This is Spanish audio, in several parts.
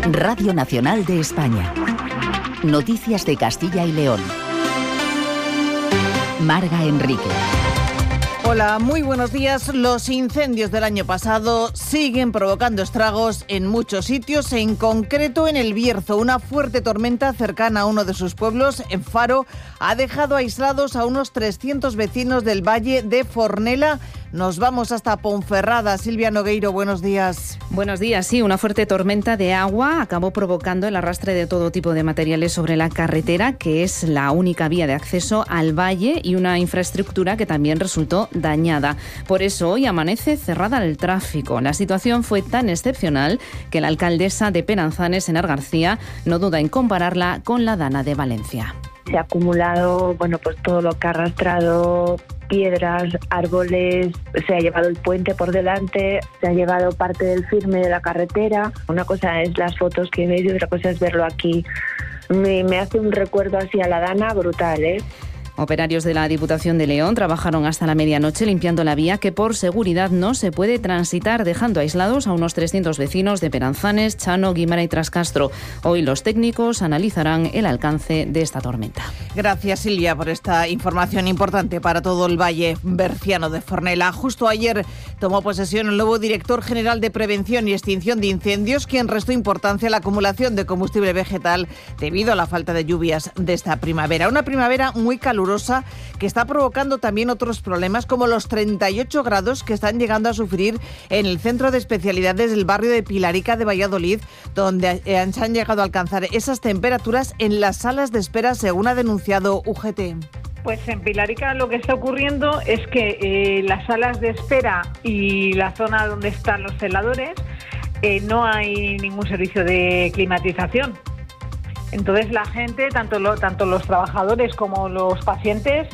Radio Nacional de España. Noticias de Castilla y León. Marga Enrique. Hola, muy buenos días. Los incendios del año pasado siguen provocando estragos en muchos sitios, en concreto en El Bierzo. Una fuerte tormenta cercana a uno de sus pueblos, en Faro, ha dejado aislados a unos 300 vecinos del valle de Fornela. Nos vamos hasta Ponferrada. Silvia Nogueiro, buenos días. Buenos días. Sí, una fuerte tormenta de agua acabó provocando el arrastre de todo tipo de materiales sobre la carretera, que es la única vía de acceso al valle, y una infraestructura que también resultó dañada. Por eso hoy amanece cerrada al tráfico. La situación fue tan excepcional que la alcaldesa de Penanzanes, Enar García, no duda en compararla con la Dana de Valencia. Se ha acumulado, pues todo lo que ha arrastrado, piedras, árboles, se ha llevado el puente por delante, se ha llevado parte del firme de la carretera. Una cosa es las fotos que veis y otra cosa es verlo aquí. Me hace un recuerdo así a la Dana brutal, ¿eh? Operarios de la Diputación de León trabajaron hasta la medianoche limpiando la vía, que por seguridad no se puede transitar, dejando aislados a unos 300 vecinos de Penanzanes, Chano, Guimara y Trascastro. Hoy los técnicos analizarán el alcance de esta tormenta. Gracias, Silvia, por esta información importante para todo el valle berciano de Fornela. Justo ayer tomó posesión el nuevo director general de Prevención y Extinción de Incendios, quien restó importancia a la acumulación de combustible vegetal debido a la falta de lluvias de esta primavera. Una primavera muy calurosa que está provocando también otros problemas, como los 38 grados que están llegando a sufrir en el centro de especialidades del barrio de Pilarica de Valladolid, donde se han llegado a alcanzar esas temperaturas en las salas de espera, según ha denunciado UGT. Pues en Pilarica lo que está ocurriendo es que las salas de espera y la zona donde están los celadores no hay ningún servicio de climatización. Entonces la gente, tanto los trabajadores como los pacientes,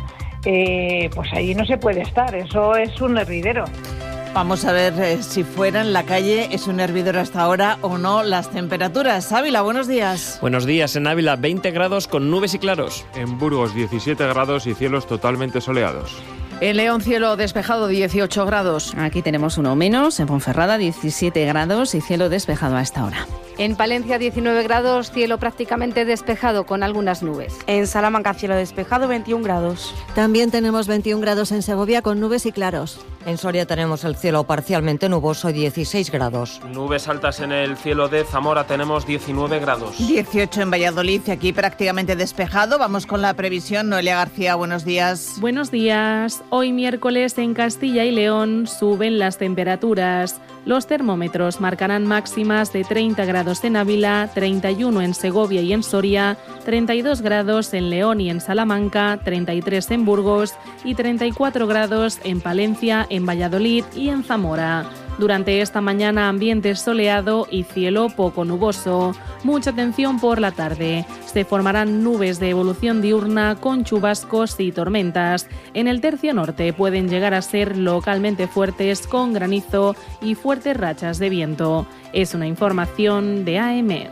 pues ahí no se puede estar. Eso es un hervidero. Vamos a ver si fuera en la calle es un hervidero hasta ahora o no las temperaturas. Ávila, buenos días. Buenos días. En Ávila, 20 grados con nubes y claros. En Burgos, 17 grados y cielos totalmente soleados. En León, cielo despejado, 18 grados. Aquí tenemos uno menos. En Ponferrada, 17 grados y cielo despejado a esta hora. En Palencia, 19 grados, cielo prácticamente despejado con algunas nubes. En Salamanca, cielo despejado, 21 grados. También tenemos 21 grados en Segovia con nubes y claros. En Soria tenemos el cielo parcialmente nuboso y 16 grados. Nubes altas en el cielo de Zamora, tenemos 19 grados. 18 en Valladolid y aquí prácticamente despejado. Vamos con la previsión. Noelia García, buenos días. Buenos días. Hoy miércoles en Castilla y León suben las temperaturas. Los termómetros marcarán máximas de 30 grados en Ávila, 31 en Segovia y en Soria, 32 grados en León y en Salamanca, 33 en Burgos y 34 grados en Palencia, en Valladolid y en Zamora. Durante esta mañana ambiente soleado y cielo poco nuboso. Mucha atención por la tarde. Se formarán nubes de evolución diurna con chubascos y tormentas. En el tercio norte pueden llegar a ser localmente fuertes con granizo y fuertes rachas de viento. Es una información de AEMET.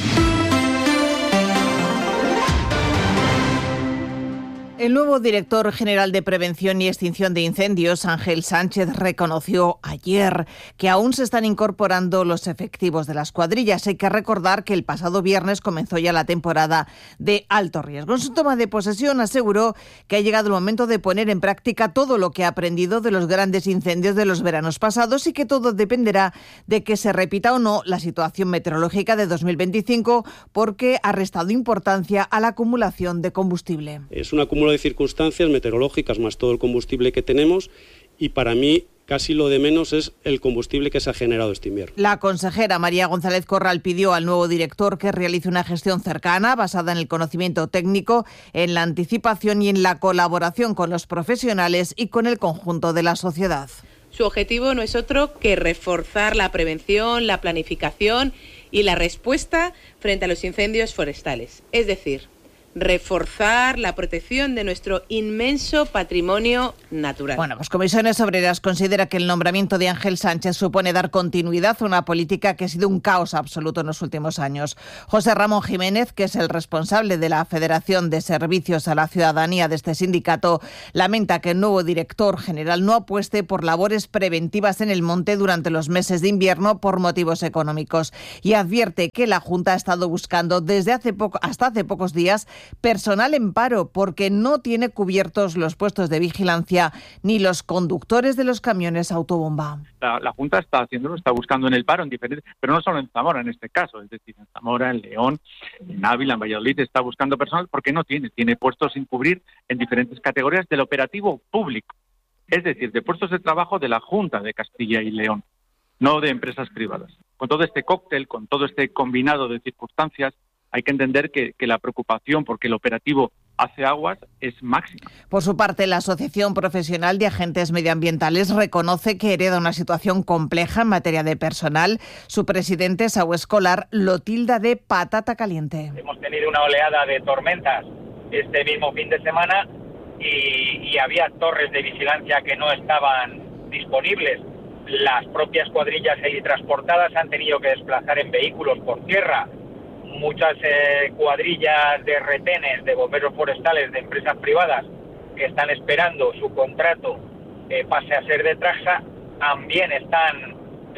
El nuevo director general de Prevención y Extinción de Incendios, Ángel Sánchez, reconoció ayer que aún se están incorporando los efectivos de las cuadrillas. Hay que recordar que el pasado viernes comenzó ya la temporada de alto riesgo. En su toma de posesión aseguró que ha llegado el momento de poner en práctica todo lo que ha aprendido de los grandes incendios de los veranos pasados y que todo dependerá de que se repita o no la situación meteorológica de 2025, porque ha restado importancia a la acumulación de combustible. Es una acumulación de circunstancias meteorológicas más todo el combustible que tenemos y para mí casi lo de menos es el combustible que se ha generado este invierno. La consejera María González Corral pidió al nuevo director que realice una gestión cercana, basada en el conocimiento técnico, en la anticipación y en la colaboración con los profesionales y con el conjunto de la sociedad. Su objetivo no es otro que reforzar la prevención, la planificación y la respuesta frente a los incendios forestales. Es decir, reforzar la protección de nuestro inmenso patrimonio natural. Bueno, pues Comisiones Obreras considera que el nombramiento de Ángel Sánchez supone dar continuidad a una política que ha sido un caos absoluto en los últimos años. José Ramón Jiménez, que es el responsable de la Federación de Servicios a la Ciudadanía de este sindicato, lamenta que el nuevo director general no apueste por labores preventivas en el monte durante los meses de invierno por motivos económicos y advierte que la Junta ha estado buscando hasta hace pocos días personal en paro porque no tiene cubiertos los puestos de vigilancia ni los conductores de los camiones autobomba. La Junta está haciéndolo, está buscando en el paro, en diferentes, pero no solo en Zamora en este caso, es decir, en Zamora, en León, en Ávila, en Valladolid, está buscando personal porque no tiene puestos sin cubrir en diferentes categorías del operativo público, es decir, de puestos de trabajo de la Junta de Castilla y León, no de empresas privadas. Con todo este cóctel, con todo este combinado de circunstancias, hay que entender que la preocupación porque el operativo hace aguas es máxima. Por su parte, la Asociación Profesional de Agentes Medioambientales reconoce que hereda una situación compleja en materia de personal. Su presidente, Saúl Escolar, lo tilda de patata caliente. Hemos tenido una oleada de tormentas este mismo fin de semana y había torres de vigilancia que no estaban disponibles. Las propias cuadrillas ahí transportadas han tenido que desplazar en vehículos por tierra. Muchas cuadrillas de retenes de bomberos forestales de empresas privadas que están esperando su contrato pase a ser de Traxa también están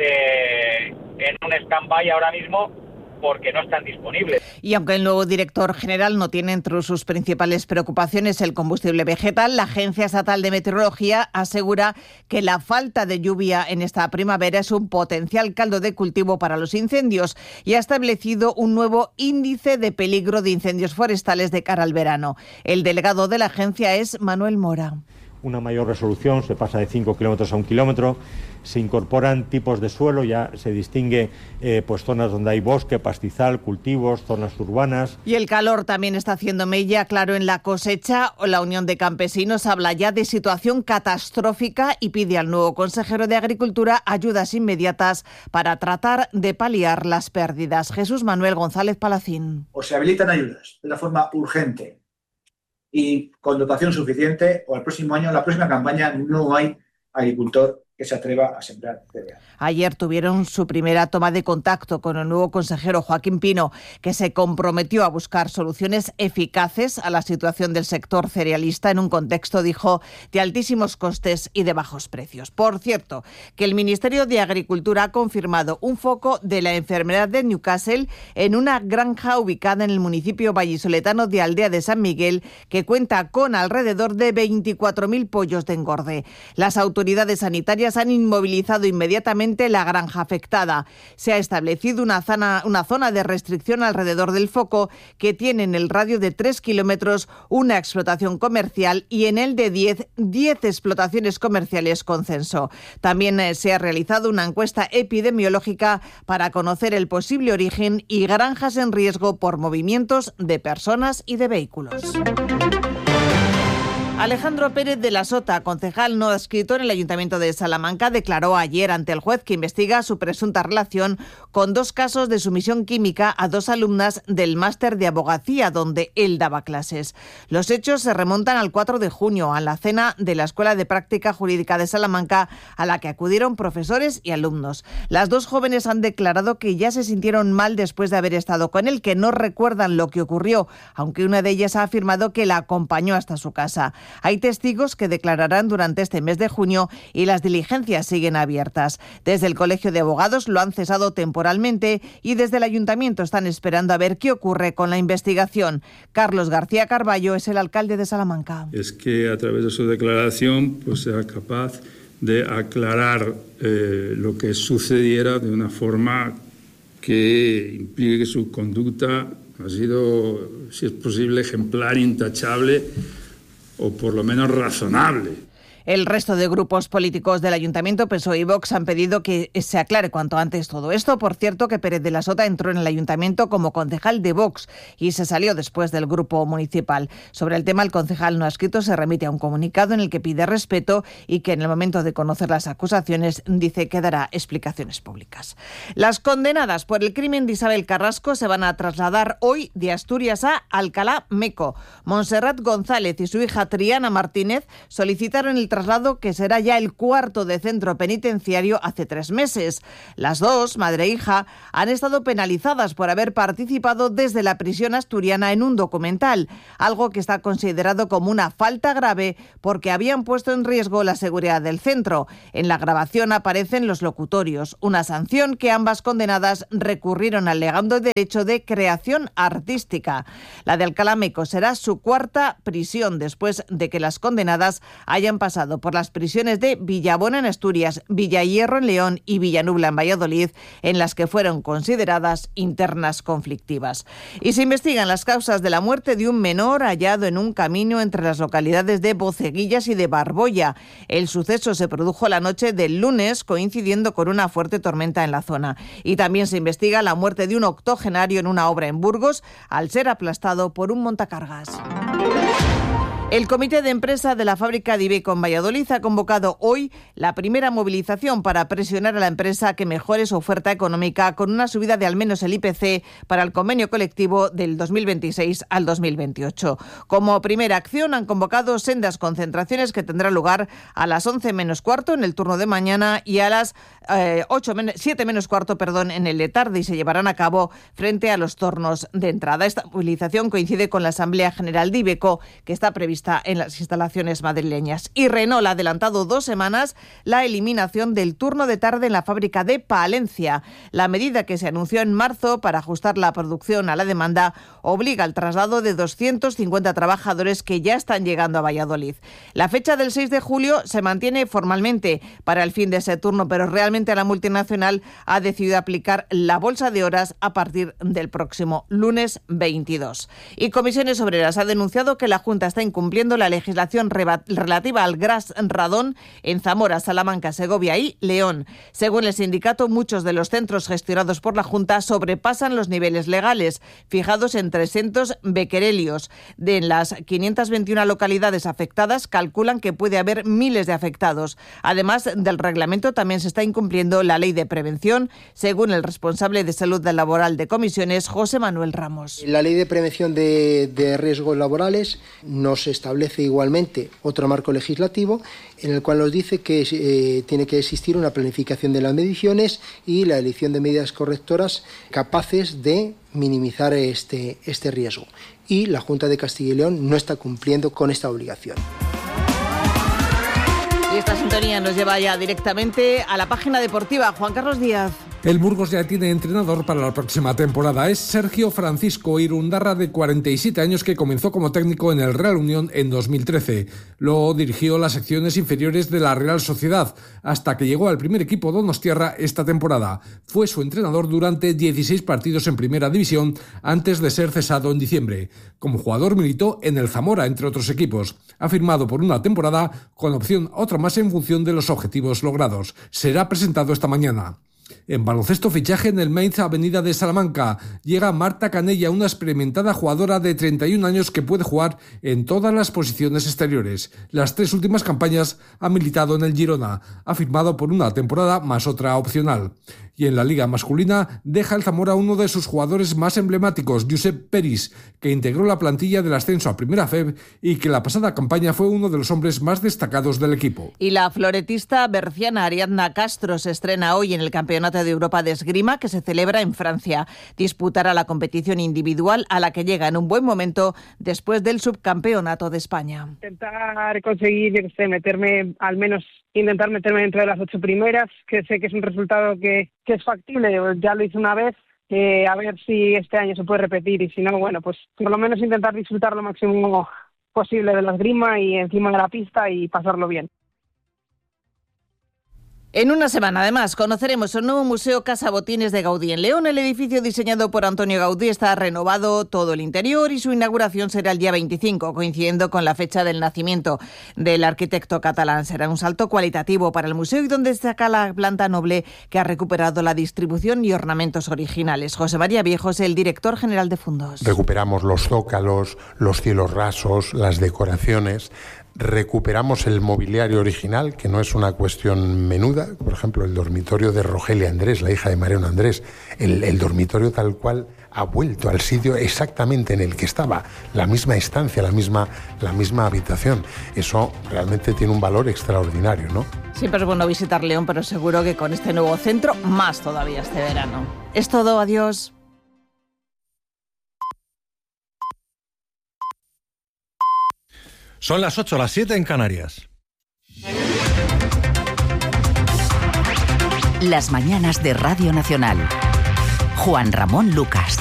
en un stand-by ahora mismo porque no están disponibles. Y aunque el nuevo director general no tiene entre sus principales preocupaciones el combustible vegetal, la Agencia Estatal de Meteorología asegura que la falta de lluvia en esta primavera es un potencial caldo de cultivo para los incendios y ha establecido un nuevo índice de peligro de incendios forestales de cara al verano. El delegado de la agencia es Manuel Mora. Una mayor resolución, se pasa de 5 kilómetros a 1 kilómetro, se incorporan tipos de suelo, ya se distingue pues zonas donde hay bosque, pastizal, cultivos, zonas urbanas. Y el calor también está haciendo mella, claro, en la cosecha. La Unión de Campesinos habla ya de situación catastrófica y pide al nuevo consejero de Agricultura ayudas inmediatas para tratar de paliar las pérdidas. Jesús Manuel González Palacín. O se habilitan ayudas de una forma urgente y con dotación suficiente, o el próximo año, en la próxima campaña, no hay agricultor que se atreva a sembrar cereal. Ayer tuvieron su primera toma de contacto con el nuevo consejero Joaquín Pino, que se comprometió a buscar soluciones eficaces a la situación del sector cerealista en un contexto, dijo, de altísimos costes y de bajos precios. Por cierto, que el Ministerio de Agricultura ha confirmado un foco de la enfermedad de Newcastle en una granja ubicada en el municipio vallisoletano de Aldea de San Miguel, que cuenta con alrededor de 24.000 pollos de engorde. Las autoridades sanitarias han inmovilizado inmediatamente la granja afectada. Se ha establecido una zona de restricción alrededor del foco que tiene en el radio de 3 kilómetros una explotación comercial y en el de 10 explotaciones comerciales con censo. También se ha realizado una encuesta epidemiológica para conocer el posible origen y granjas en riesgo por movimientos de personas y de vehículos. Alejandro Pérez de la Sota, concejal no adscrito en el Ayuntamiento de Salamanca, declaró ayer ante el juez que investiga su presunta relación con 2 casos de sumisión química a 2 alumnas del máster de abogacía donde él daba clases. Los hechos se remontan al 4 de junio, a la cena de la Escuela de Práctica Jurídica de Salamanca, a la que acudieron profesores y alumnos. Las 2 jóvenes han declarado que ya se sintieron mal después de haber estado con él, que no recuerdan lo que ocurrió, aunque una de ellas ha afirmado que la acompañó hasta su casa. Hay testigos que declararán durante este mes de junio y las diligencias siguen abiertas. Desde el Colegio de Abogados lo han cesado temporalmente y desde el Ayuntamiento están esperando a ver qué ocurre con la investigación. Carlos García Carballo es el alcalde de Salamanca. Es que a través de su declaración pues sea capaz de aclarar lo que sucediera de una forma que implique que su conducta ha sido, si es posible, ejemplar, intachable o por lo menos razonable. El resto de grupos políticos del Ayuntamiento, PSOE y Vox, han pedido que se aclare cuanto antes todo esto. Por cierto, que Pérez de la Sota entró en el Ayuntamiento como concejal de Vox y se salió después del grupo municipal. Sobre el tema, el concejal no adscrito se remite a un comunicado en el que pide respeto y que en el momento de conocer las acusaciones dice que dará explicaciones públicas. Las condenadas por el crimen de Isabel Carrasco se van a trasladar hoy de Asturias a Alcalá Meco. Montserrat González y su hija Triana Martínez solicitaron el traslado, que será ya el cuarto de centro penitenciario, hace 3 meses. Las dos, madre e hija, han estado penalizadas por haber participado desde la prisión asturiana en un documental, algo que está considerado como una falta grave porque habían puesto en riesgo la seguridad del centro. En la grabación aparecen los locutorios, una sanción que ambas condenadas recurrieron alegando derecho de creación artística. La de Alcalá Meco será su cuarta prisión después de que las condenadas hayan pasado por las prisiones de Villabona en Asturias, Villahierro en León y Villanubla en Valladolid, en las que fueron consideradas internas conflictivas. Y se investigan las causas de la muerte de un menor hallado en un camino entre las localidades de Boceguillas y de Barboya. El suceso se produjo la noche del lunes, coincidiendo con una fuerte tormenta en la zona. Y también se investiga la muerte de un octogenario en una obra en Burgos, al ser aplastado por un montacargas. El comité de empresa de la fábrica de Iveco en Valladolid ha convocado hoy la primera movilización para presionar a la empresa a que mejore su oferta económica con una subida de al menos el IPC para el convenio colectivo del 2026 al 2028. Como primera acción han convocado sendas concentraciones que tendrán lugar a las 11 menos cuarto en el turno de mañana y a las 7 menos cuarto en el de tarde, y se llevarán a cabo frente a los tornos de entrada. Esta movilización coincide con la Asamblea General de Iveco, que está prevista en las instalaciones madrileñas. Y Renault ha adelantado 2 semanas la eliminación del turno de tarde en la fábrica de Palencia. La medida, que se anunció en marzo para ajustar la producción a la demanda, obliga al traslado de 250 trabajadores que ya están llegando a Valladolid. La fecha del 6 de julio se mantiene formalmente para el fin de ese turno, pero realmente la multinacional ha decidido aplicar la bolsa de horas a partir del próximo lunes 22. Y Comisiones Obreras ha denunciado que la Junta está incumpliendo la legislación relativa al gas radón en Zamora, Salamanca, Segovia y León. Según el sindicato, muchos de los centros gestionados por la Junta sobrepasan los niveles legales, fijados en 300 becquerelios. De las 521 localidades afectadas, calculan que puede haber miles de afectados. Además del reglamento, también se está incumpliendo la ley de prevención, según el responsable de salud laboral de Comisiones, José Manuel Ramos. La ley de prevención de riesgos laborales nos establece igualmente otro marco legislativo en el cual nos dice que tiene que existir una planificación de las mediciones y la elección de medidas correctoras capaces de minimizar este riesgo. Y la Junta de Castilla y León no está cumpliendo con esta obligación. Y esta sintonía nos lleva ya directamente a la página deportiva. Juan Carlos Díaz. El Burgos ya tiene entrenador para la próxima temporada. Es Sergio Francisco Irundarra, de 47 años, que comenzó como técnico en el Real Unión en 2013. Luego dirigió las secciones inferiores de la Real Sociedad, hasta que llegó al primer equipo donostiarra esta temporada. Fue su entrenador durante 16 partidos en Primera División, antes de ser cesado en diciembre. Como jugador militó en el Zamora, entre otros equipos. Ha firmado por una temporada, con opción a otra más en función de los objetivos logrados. Será presentado esta mañana. En baloncesto, fichaje en el Mainz Avenida de Salamanca. Llega Marta Canella, una experimentada jugadora de 31 años que puede jugar en todas las posiciones exteriores. Las 3 últimas campañas ha militado en el Girona. Ha firmado por una temporada más otra opcional. Y en la liga masculina deja el Zamora uno de sus jugadores más emblemáticos, Josep Peris, que integró la plantilla del ascenso a Primera FEB y que la pasada campaña fue uno de los hombres más destacados del equipo. Y la floretista berciana Ariadna Castro se estrena hoy en el Campeonato de Europa de Esgrima, que se celebra en Francia. Disputará la competición individual, a la que llega en un buen momento después del subcampeonato de España. Intentar conseguir, intentar meterme dentro de las 8 primeras, que sé que es un resultado que es factible. Ya lo hice una vez, a ver si este año se puede repetir, y si no, bueno, pues por lo menos intentar disfrutar lo máximo posible de la esgrima y encima de la pista y pasarlo bien. En una semana, además, conoceremos el nuevo Museo Casa Botines de Gaudí en León. El edificio diseñado por Antonio Gaudí está renovado todo el interior y su inauguración será el día 25, coincidiendo con la fecha del nacimiento del arquitecto catalán. Será un salto cualitativo para el museo y donde destaca la planta noble que ha recuperado la distribución y ornamentos originales. José María Viejos, el director general de Fundos. Recuperamos los zócalos, los cielos rasos, las decoraciones. Recuperamos el mobiliario original, que no es una cuestión menuda. Por ejemplo, el dormitorio de Rogelia Andrés, la hija de Mariano Andrés. El dormitorio tal cual ha vuelto al sitio exactamente en el que estaba. La misma estancia, la misma habitación. Eso realmente tiene un valor extraordinario, ¿no? Siempre es bueno visitar León, pero seguro que con este nuevo centro, más todavía este verano. Es todo, adiós. Son las 8, las 7 en Canarias. Las mañanas de Radio Nacional. Juan Ramón Lucas.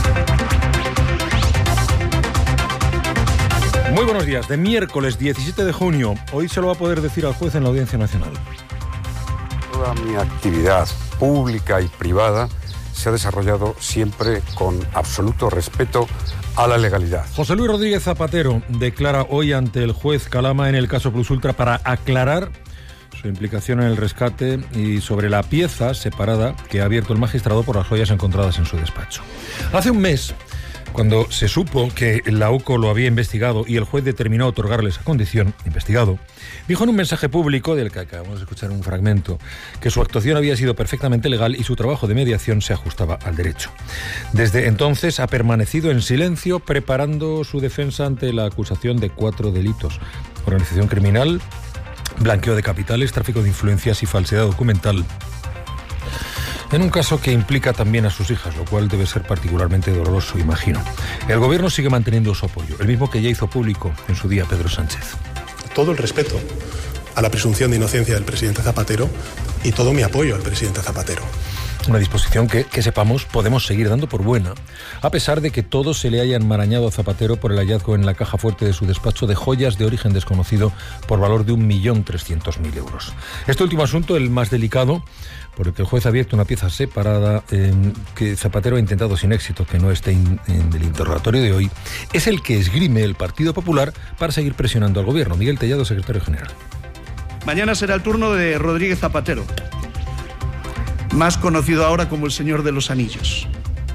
Muy buenos días. De miércoles 17 de junio. Hoy se lo va a poder decir al juez en la Audiencia Nacional. Toda mi actividad pública y privada se ha desarrollado siempre con absoluto respeto a la legalidad. José Luis Rodríguez Zapatero declara hoy ante el juez Calama en el caso Plus Ultra para aclarar su implicación en el rescate y sobre la pieza separada que ha abierto el magistrado por las joyas encontradas en su despacho. Hace un mes, cuando se supo que la UCO lo había investigado y el juez determinó otorgarle esa condición, investigado, dijo en un mensaje público, del que acabamos de escuchar un fragmento, que su actuación había sido perfectamente legal y su trabajo de mediación se ajustaba al derecho. Desde entonces ha permanecido en silencio, preparando su defensa ante la acusación de 4 delitos: organización criminal, blanqueo de capitales, tráfico de influencias y falsedad documental, en un caso que implica también a sus hijas, lo cual debe ser particularmente doloroso, imagino. El gobierno sigue manteniendo su apoyo, el mismo que ya hizo público en su día Pedro Sánchez. Todo el respeto a la presunción de inocencia del presidente Zapatero y todo mi apoyo al presidente Zapatero. Una disposición que sepamos, podemos seguir dando por buena, a pesar de que todo se le haya enmarañado a Zapatero por el hallazgo en la caja fuerte de su despacho de joyas de origen desconocido por valor de 1.300.000 euros. Este último asunto, el más delicado, por el que el juez ha abierto una pieza separada que Zapatero ha intentado sin éxito que no esté en el interrogatorio de hoy, es el que esgrime el Partido Popular para seguir presionando al gobierno. Miguel Tellado, secretario general. Mañana será el turno de Rodríguez Zapatero, más conocido ahora como el Señor de los Anillos.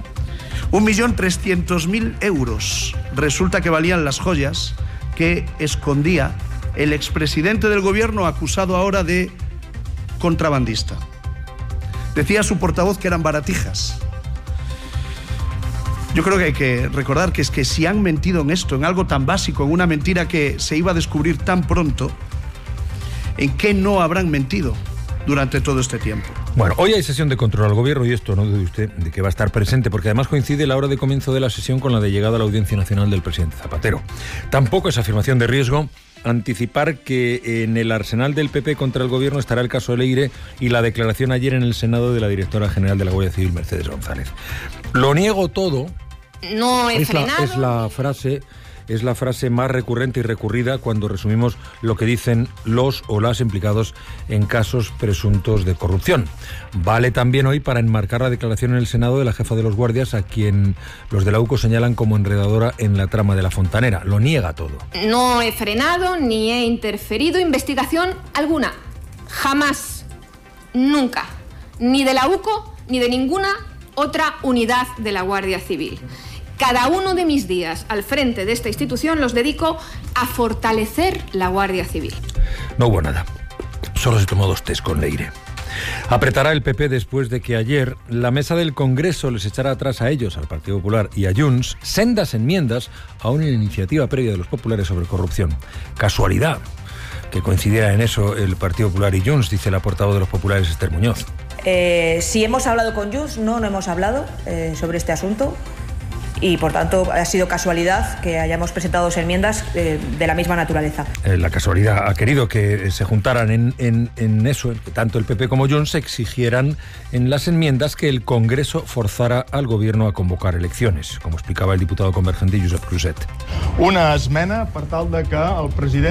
1.300.000 euros resulta que valían las joyas que escondía el expresidente del gobierno, acusado ahora de contrabandista. Decía su portavoz que eran baratijas. Yo creo que hay que recordar que es que si han mentido en esto, en algo tan básico, en una mentira que se iba a descubrir tan pronto, ¿en qué no habrán mentido durante todo este tiempo? Bueno, hoy hay sesión de control al gobierno y esto no dude usted de que va a estar presente, porque además coincide la hora de comienzo de la sesión con la de llegada a la Audiencia Nacional del presidente Zapatero. Tampoco es afirmación de riesgo anticipar que en el arsenal del PP contra el gobierno estará el caso Leire y la declaración ayer en el Senado de la directora general de la Guardia Civil, Mercedes González. Lo niego todo. No he frenado. Es la frase más recurrente y recurrida cuando resumimos lo que dicen los o las implicados en casos presuntos de corrupción. Vale también hoy para enmarcar la declaración en el Senado de la jefa de los guardias, a quien los de la UCO señalan como enredadora en la trama de la Fontanera. Lo niega todo. No he frenado ni he interferido investigación alguna. Jamás. Nunca. Ni de la UCO ni de ninguna otra unidad de la Guardia Civil. Cada uno de mis días al frente de esta institución los dedico a fortalecer la Guardia Civil. No hubo nada. Solo se tomó 2 tés con Leire. Apretará el PP después de que ayer la mesa del Congreso les echara atrás a ellos, al Partido Popular y a Junts, sendas enmiendas a una iniciativa previa de los populares sobre corrupción. Casualidad que coincidiera en eso el Partido Popular y Junts, dice la portavoz de los populares, Esther Muñoz. Si hemos hablado con Junts, no hemos hablado sobre este asunto. Y, por tanto, ha sido casualidad que hayamos presentado 2 enmiendas de la misma naturaleza. La casualidad ha querido que se juntaran en eso, que tanto el PP como Junts exigieran en las enmiendas que el Congreso forzara al Gobierno a convocar elecciones, como explicaba el diputado convergente Josep Cruzet. Una esmena per tal de que el president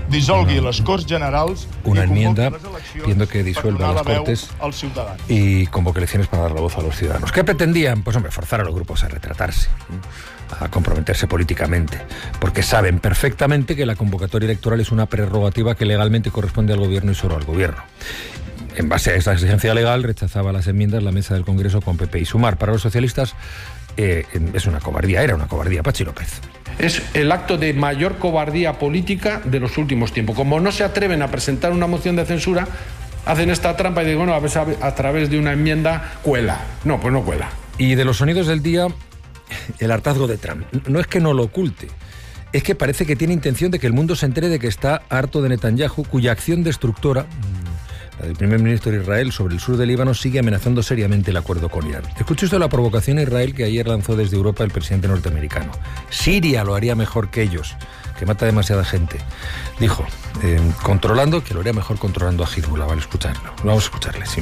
dissolgui les Corts Generals una enmienda pidiendo que disuelva las Cortes y convoque elecciones para dar la voz a los ciudadanos. ¿Qué pretendían? Pues hombre, forzar a los grupos a retratarse, a comprometerse políticamente, porque saben perfectamente que la convocatoria electoral es una prerrogativa que legalmente corresponde al gobierno y solo al gobierno. En base a esa exigencia legal, rechazaba las enmiendas la mesa del Congreso con PP y Sumar. Para los socialistas es una cobardía, era una cobardía. Pachi López. Es el acto de mayor cobardía política de los últimos tiempos. Como no se atreven a presentar una moción de censura, hacen esta trampa y dicen, bueno, a través de una enmienda cuela. No, pues no cuela. Y de los sonidos del día, el hartazgo de Trump. No es que no lo oculte, es que parece que tiene intención de que el mundo se entere de que está harto de Netanyahu, cuya acción destructora, la del primer ministro de Israel sobre el sur del Líbano, sigue amenazando seriamente el acuerdo con Irán. Escuche usted la provocación a Israel que ayer lanzó desde Europa el presidente norteamericano. Siria lo haría mejor que ellos, que mata demasiada gente. Dijo, controlando, que lo haría mejor controlando a Hezbollah. Vale, escucharlo. Vamos a escucharle, sí.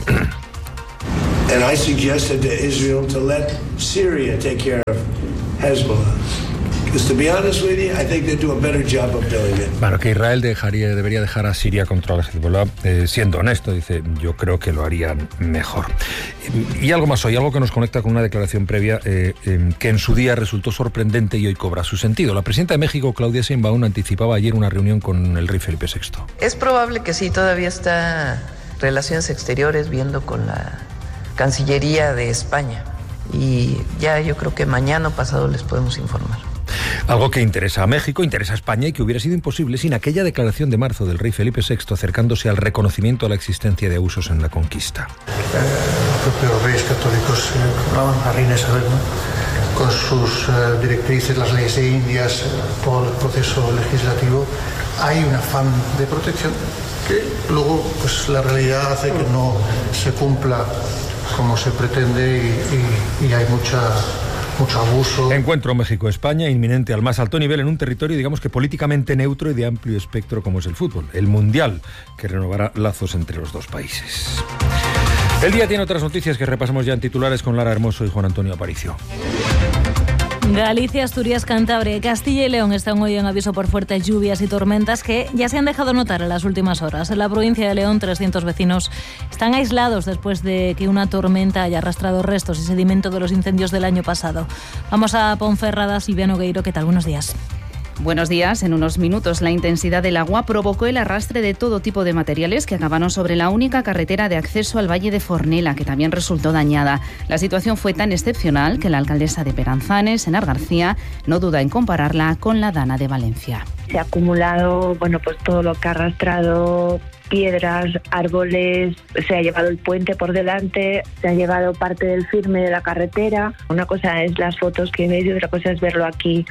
And I suggested to Israel to let Syria take care of Hezbollah. Because to be honest with you, I think they do a better job of doing it. Bueno, que Israel debería dejar a Siria controlar Hezbollah. Siendo honesto, dice, yo creo que lo harían mejor. Y algo más hoy, algo que nos conecta con una declaración previa que en su día resultó sorprendente y hoy cobra su sentido. La presidenta de México, Claudia Sheinbaum, anticipaba ayer una reunión con el rey Felipe VI. Es probable que sí, todavía está Relaciones Exteriores viendo con la Cancillería de España. Y ya yo creo que mañana o pasado les podemos informar. Algo que interesa a México, interesa a España y que hubiera sido imposible sin aquella declaración de marzo del rey Felipe VI acercándose al reconocimiento a la existencia de abusos en la conquista. Los propios reyes católicos proclamaban a Reina Isabel, ¿no? Con sus directrices, las leyes de Indias, todo el proceso legislativo. Hay un afán de protección que luego pues la realidad hace que no se cumpla como se pretende y hay mucho abuso. Encuentro México-España inminente al más alto nivel en un territorio, digamos que políticamente neutro y de amplio espectro como es el fútbol. El Mundial, que renovará lazos entre los dos países. El día tiene otras noticias que repasamos ya en titulares con Lara Hermoso y Juan Antonio Aparicio. Galicia, Asturias, Cantabria, Castilla y León están hoy en aviso por fuertes lluvias y tormentas que ya se han dejado notar en las últimas horas. En la provincia de León, 300 vecinos están aislados después de que una tormenta haya arrastrado restos y sedimento de los incendios del año pasado. Vamos a Ponferrada. Silvia Nogueiro, ¿qué tal? Buenos días. Buenos días. En unos minutos la intensidad del agua provocó el arrastre de todo tipo de materiales que acabaron sobre la única carretera de acceso al Valle de Fornela, que también resultó dañada. La situación fue tan excepcional que la alcaldesa de Peranzanes, Enar García, no duda en compararla con la Dana de Valencia. Se ha acumulado, pues todo lo que ha arrastrado, piedras, árboles, se ha llevado el puente por delante, se ha llevado parte del firme de la carretera. Una cosa es las fotos que veis y otra cosa es verlo aquí.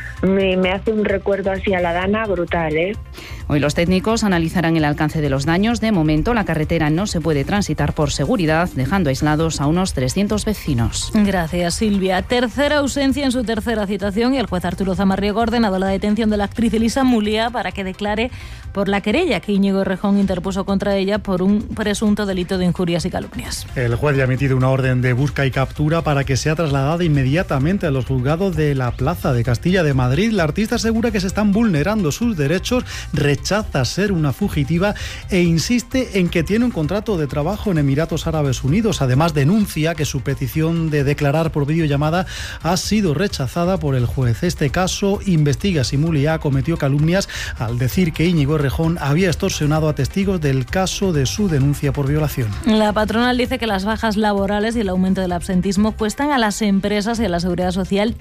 Me hace un recuerdo así a la Dana brutal, ¿eh? Hoy los técnicos analizarán el alcance de los daños. De momento, la carretera no se puede transitar por seguridad, dejando aislados a unos 300 vecinos. Gracias, Silvia. Tercera ausencia en su tercera citación y el juez Arturo Zamarriego ha ordenado la detención de la actriz Elisa Mulia para que declare por la querella que Íñigo Errejón interpuso contra ella por un presunto delito de injurias y calumnias. El juez ya ha emitido una orden de busca y captura para que sea trasladada inmediatamente a los juzgados de la Plaza de Castilla de Madrid. La artista asegura que se están vulnerando sus derechos, rechaza ser una fugitiva e insiste en que tiene un contrato de trabajo en Emiratos Árabes Unidos. Además, denuncia que su petición de declarar por videollamada ha sido rechazada por el juez. Este caso investiga si Mulia cometió calumnias al decir que Íñigo Errejón había extorsionado a testigos del caso de su denuncia por violación. La patronal dice que las bajas laborales y el aumento del absentismo cuestan a las empresas y a la Seguridad Social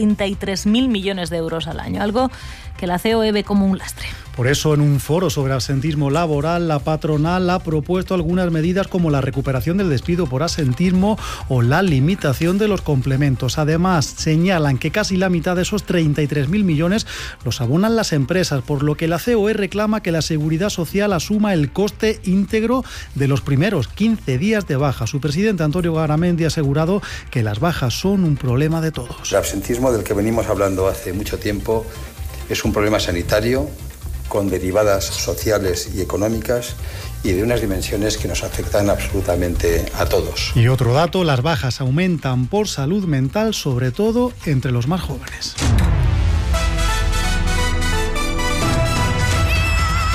33.000 millones de euros al año, algo que la COE ve como un lastre. Por eso, en un foro sobre absentismo laboral, la patronal ha propuesto algunas medidas como la recuperación del despido por absentismo o la limitación de los complementos. Además, señalan que casi la mitad de esos 33.000 millones los abonan las empresas, por lo que la COE reclama que la Seguridad Social asuma el coste íntegro de los primeros 15 días de baja. Su presidente, Antonio Garamendi, ha asegurado que las bajas son un problema de todos. El absentismo del que venimos hablando hace mucho tiempo es un problema sanitario con derivadas sociales y económicas y de unas dimensiones que nos afectan absolutamente a todos. Y otro dato, las bajas aumentan por salud mental, sobre todo entre los más jóvenes.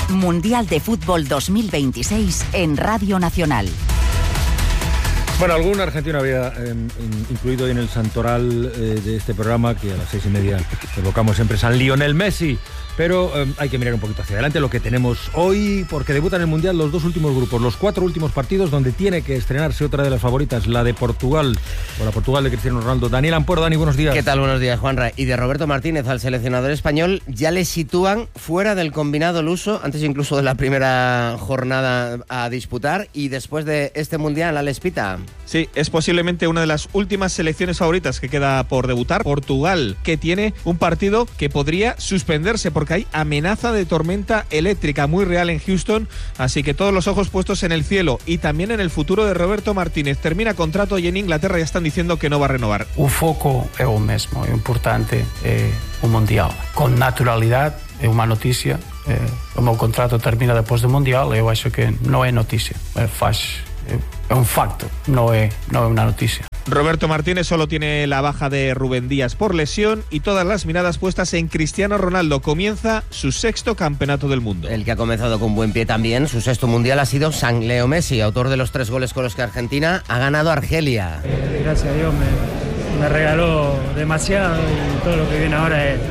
Mundial de Fútbol 2026 en Radio Nacional. Bueno, algún argentino había incluido en el santoral de este programa, que a las 6:30 evocamos siempre San Lionel Messi. Pero hay que mirar un poquito hacia adelante lo que tenemos hoy, porque debutan en el Mundial los 2 últimos grupos, los 4 últimos partidos, donde tiene que estrenarse otra de las favoritas, la de Portugal, o la Portugal de Cristiano Ronaldo. Daniel Amporo, Dani, buenos días. ¿Qué tal? Buenos días, Juanra. Y de Roberto Martínez al seleccionador español ya le sitúan fuera del combinado luso, antes incluso de la primera jornada a disputar, y después de este Mundial, Alex Pita. Sí, es posiblemente una de las últimas selecciones favoritas que queda por debutar. Portugal, que tiene un partido que podría suspenderse porque hay amenaza de tormenta eléctrica muy real en Houston, así que todos los ojos puestos en el cielo y también en el futuro de Roberto Martínez. Termina contrato y en Inglaterra ya están diciendo que no va a renovar. O foco é o mesmo, é importante o Mundial. Con naturalidade é unha noticia, o meu contrato termina depois do Mundial, eu acho que non é noticia, é un facto, non é unha noticia. Roberto Martínez solo tiene la baja de Rubén Díaz por lesión y todas las miradas puestas en Cristiano Ronaldo. Comienza su 6º campeonato del mundo. El que ha comenzado con buen pie también, su 6º mundial, ha sido San Leo Messi, autor de los 3 goles con los que Argentina ha ganado a Argelia. Gracias a Dios me regaló demasiado y todo lo que viene ahora es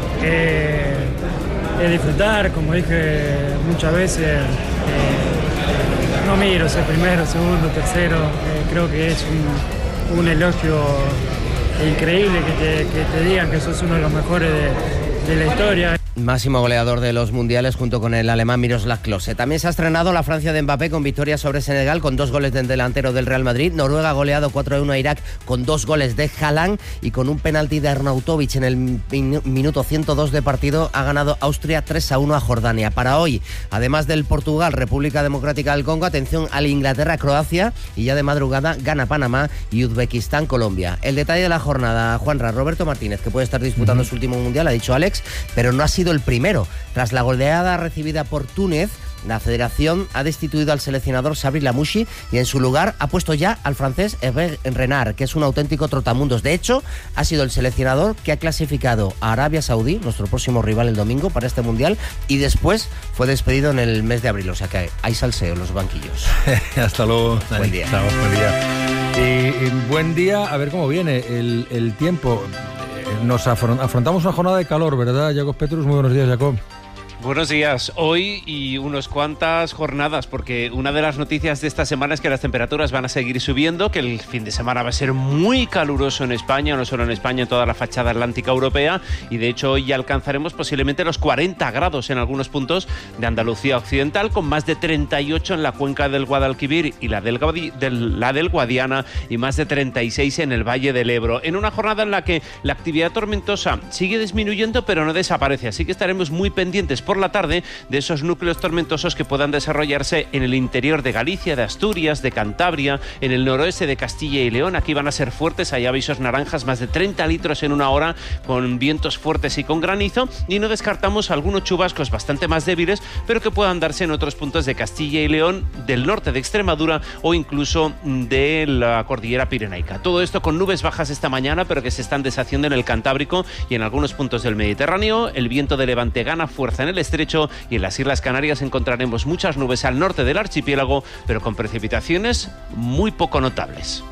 disfrutar, como dije muchas veces. No miro ser primero, segundo, tercero, creo que es un elogio increíble que te digan que sos uno de los mejores de la historia. Máximo goleador de los mundiales junto con el alemán Miroslav Klose. También se ha estrenado la Francia de Mbappé con victoria sobre Senegal con 2 goles del delantero del Real Madrid. Noruega ha goleado 4-1 a Irak con 2 goles de Haaland y con un penalti de Arnautovic en el minuto 102 de partido ha ganado Austria 3-1 a Jordania. Para hoy, además del Portugal, República Democrática del Congo, atención al Inglaterra-Croacia y ya de madrugada gana Panamá y Uzbekistán-Colombia. El detalle de la jornada, Juanra, Roberto Martínez, que puede estar disputando su último mundial, ha dicho Alex, pero no ha sido el primero. Tras la goleada recibida por Túnez, la federación ha destituido al seleccionador Sabri Lamouchi y en su lugar ha puesto ya al francés Hervé Renard, que es un auténtico trotamundos. De hecho, ha sido el seleccionador que ha clasificado a Arabia Saudí, nuestro próximo rival el domingo, para este mundial, y después fue despedido en el mes de abril. O sea que hay salseo en los banquillos. Hasta luego. Buen día. Chao, buen día. Y buen día, a ver cómo viene el tiempo. Nos afrontamos una jornada de calor, ¿verdad, Jacob Petrus? Muy buenos días, Jacob. Buenos días. Hoy y unas cuantas jornadas, porque una de las noticias de esta semana es que las temperaturas van a seguir subiendo, que el fin de semana va a ser muy caluroso en España, no solo en España, en toda la fachada atlántica europea, y de hecho hoy ya alcanzaremos posiblemente los 40 grados en algunos puntos de Andalucía occidental, con más de 38 en la cuenca del Guadalquivir y la del Guadiana, y más de 36 en el Valle del Ebro. En una jornada en la que la actividad tormentosa sigue disminuyendo, pero no desaparece, así que estaremos muy pendientes por la tarde de esos núcleos tormentosos que puedan desarrollarse en el interior de Galicia, de Asturias, de Cantabria, en el noroeste de Castilla y León. Aquí van a ser fuertes, hay avisos naranjas, más de 30 litros en una hora, con vientos fuertes y con granizo, y no descartamos algunos chubascos bastante más débiles, pero que puedan darse en otros puntos de Castilla y León, del norte de Extremadura o incluso de la cordillera pirenaica. Todo esto con nubes bajas esta mañana, pero que se están deshaciendo en el Cantábrico y en algunos puntos del Mediterráneo. El viento de levante gana fuerza en el estrecho y en las Islas Canarias encontraremos muchas nubes al norte del archipiélago, pero con precipitaciones muy poco notables.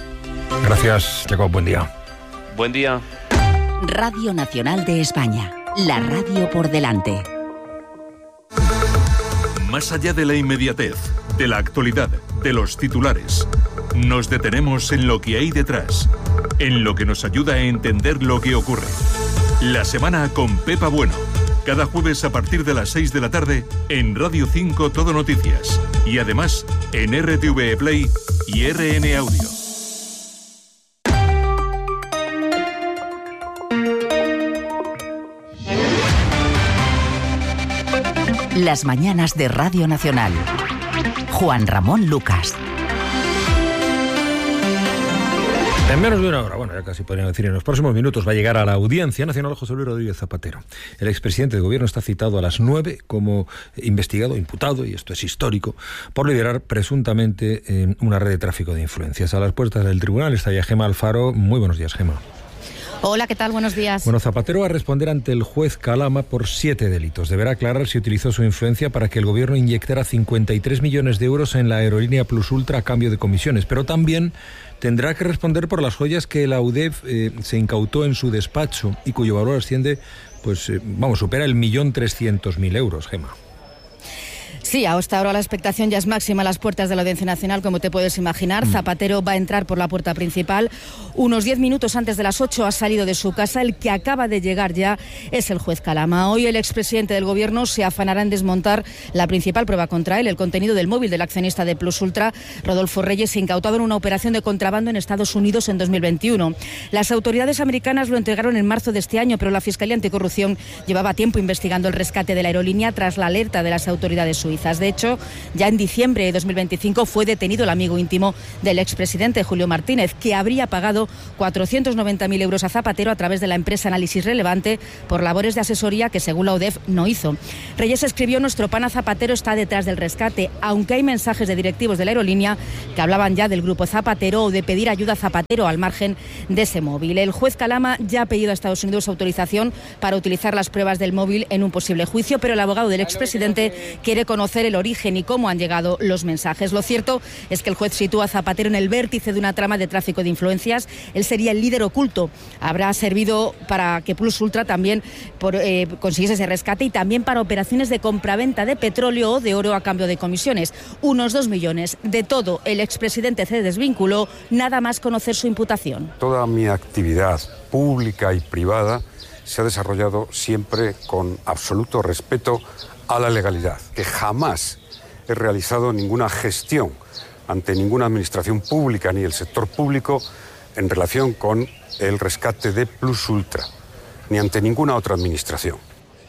Gracias, Jacob. Buen día. Buen día. Radio Nacional de España. La radio por delante. Más allá de la inmediatez, de la actualidad, de los titulares, nos detenemos en lo que hay detrás, en lo que nos ayuda a entender lo que ocurre. La semana con Pepa Bueno. Cada jueves a partir de las 6 de la tarde en Radio 5 Todo Noticias. Y además en RTV Play y RN Audio. Las mañanas de Radio Nacional. Juan Ramón Lucas. En menos de una hora, bueno, ya casi podrían decir en los próximos minutos, va a llegar a la Audiencia Nacional José Luis Rodríguez Zapatero. El expresidente del Gobierno está citado a las 9 como investigado, imputado, y esto es histórico, por liderar presuntamente una red de tráfico de influencias. A las puertas del tribunal está ya Gemma Alfaro. Muy buenos días, Gemma. Hola, ¿qué tal? Buenos días. Bueno, Zapatero va a responder ante el juez Calama por 7 delitos. Deberá aclarar si utilizó su influencia para que el gobierno inyectara 53 millones de euros en la aerolínea Plus Ultra a cambio de comisiones, pero también tendrá que responder por las joyas que la UDEF se incautó en su despacho y cuyo valor asciende, supera el 1.300.000 euros, Gemma. Sí, hasta ahora la expectación ya es máxima a las puertas de la Audiencia Nacional, como te puedes imaginar. Zapatero va a entrar por la puerta principal. Unos 10 minutos antes de las 8 ha salido de su casa. El que acaba de llegar ya es el juez Calama. Hoy el expresidente del Gobierno se afanará en desmontar la principal prueba contra él, el contenido del móvil del accionista de Plus Ultra, Rodolfo Reyes, incautado en una operación de contrabando en Estados Unidos en 2021. Las autoridades americanas lo entregaron en marzo de este año, pero la Fiscalía Anticorrupción llevaba tiempo investigando el rescate de la aerolínea tras la alerta de las autoridades suizas. De hecho, ya en diciembre de 2025 fue detenido el amigo íntimo del expresidente, Julio Martínez, que habría pagado 490.000 euros a Zapatero a través de la empresa Análisis Relevante por labores de asesoría que, según la UDEF, no hizo. Reyes escribió: nuestro pana Zapatero está detrás del rescate, aunque hay mensajes de directivos de la aerolínea que hablaban ya del grupo Zapatero o de pedir ayuda a Zapatero al margen de ese móvil. El juez Calama ya ha pedido a Estados Unidos autorización para utilizar las pruebas del móvil en un posible juicio, pero el abogado del expresidente quiere conocer el origen y cómo han llegado los mensajes. Lo cierto es que el juez sitúa a Zapatero en el vértice de una trama de tráfico de influencias. Él sería el líder oculto. Habrá servido para que Plus Ultra también consiguiese ese rescate y también para operaciones de compraventa de petróleo o de oro a cambio de comisiones. Unos 2 millones. De todo, el expresidente se desvinculó, nada más conocer su imputación. Toda mi actividad pública y privada se ha desarrollado siempre con absoluto respeto a la legalidad, que jamás he realizado ninguna gestión ante ninguna administración pública ni el sector público en relación con el rescate de Plus Ultra, ni ante ninguna otra administración.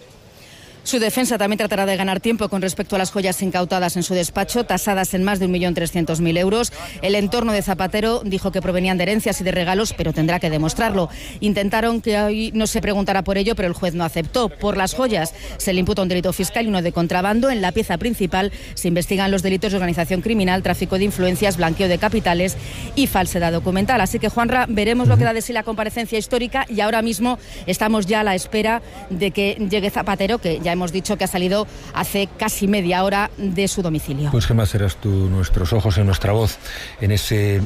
Su defensa también tratará de ganar tiempo con respecto a las joyas incautadas en su despacho, tasadas en más de 1.300.000 euros. El entorno de Zapatero dijo que provenían de herencias y de regalos, pero tendrá que demostrarlo. Intentaron que hoy no se preguntara por ello, pero el juez no aceptó. Por las joyas se le imputa un delito fiscal y uno de contrabando. En la pieza principal se investigan los delitos de organización criminal, tráfico de influencias, blanqueo de capitales y falsedad documental. Así que, Juanra, veremos lo que da de sí la comparecencia histórica y ahora mismo estamos ya a la espera de que llegue Zapatero, que ya hemos dicho que ha salido hace casi media hora de su domicilio. Pues Gemma, serás tú nuestros ojos y nuestra voz en ese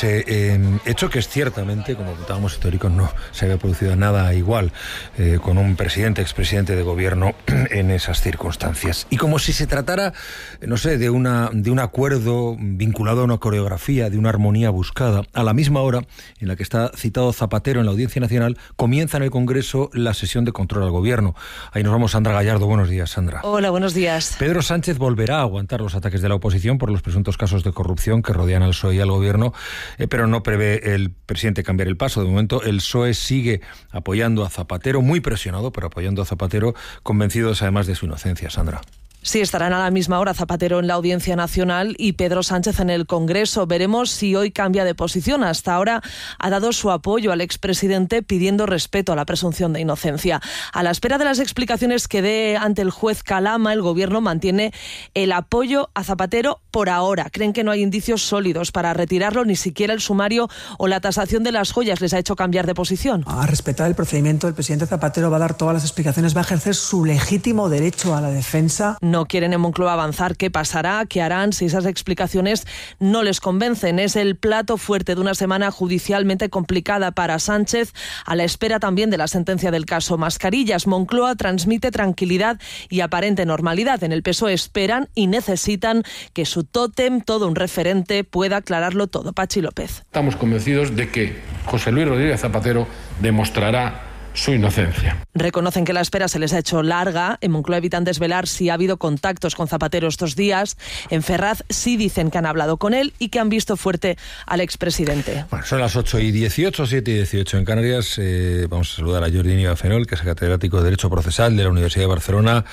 hecho que es ciertamente, como contábamos, histórico. No se había producido nada igual con un expresidente de gobierno en esas circunstancias. Y como si se tratara, no sé, de un acuerdo vinculado a una coreografía, de una armonía buscada, a la misma hora en la que está citado Zapatero en la Audiencia Nacional, comienza en el Congreso la sesión de control al gobierno. Ahí nos vamos, Sandra Gallardo. Buenos días, Sandra. Hola, buenos días. Pedro Sánchez volverá a aguantar los ataques de la oposición por los presuntos casos de corrupción que rodean al PSOE y al gobierno, pero no prevé el presidente cambiar el paso. De momento, el PSOE sigue apoyando a Zapatero, muy presionado, pero apoyando a Zapatero, convencidos además de su inocencia, Sandra. Sí, estarán a la misma hora Zapatero en la Audiencia Nacional y Pedro Sánchez en el Congreso. Veremos si hoy cambia de posición. Hasta ahora ha dado su apoyo al expresidente pidiendo respeto a la presunción de inocencia. A la espera de las explicaciones que dé ante el juez Calama, el Gobierno mantiene el apoyo a Zapatero por ahora. Creen que no hay indicios sólidos para retirarlo, ni siquiera el sumario o la tasación de las joyas les ha hecho cambiar de posición. A respetar el procedimiento, el presidente Zapatero va a dar todas las explicaciones, va a ejercer su legítimo derecho a la defensa. No quieren en Moncloa avanzar qué pasará, qué harán si esas explicaciones no les convencen. Es el plato fuerte de una semana judicialmente complicada para Sánchez, a la espera también de la sentencia del caso Mascarillas. Moncloa transmite tranquilidad y aparente normalidad. En el PSOE esperan y necesitan que su tótem, todo un referente, pueda aclararlo todo. Pachi López. Estamos convencidos de que José Luis Rodríguez Zapatero demostrará su inocencia. Reconocen que la espera se les ha hecho larga. En Moncloa evitan desvelar si ha habido contactos con Zapatero estos días. En Ferraz sí dicen que han hablado con él y que han visto fuerte al expresidente. Bueno, son las 8:18, 7:18 en Canarias. Vamos a saludar a Jordi Nieva-Fenol, que es catedrático de Derecho Procesal de la Universidad de Barcelona.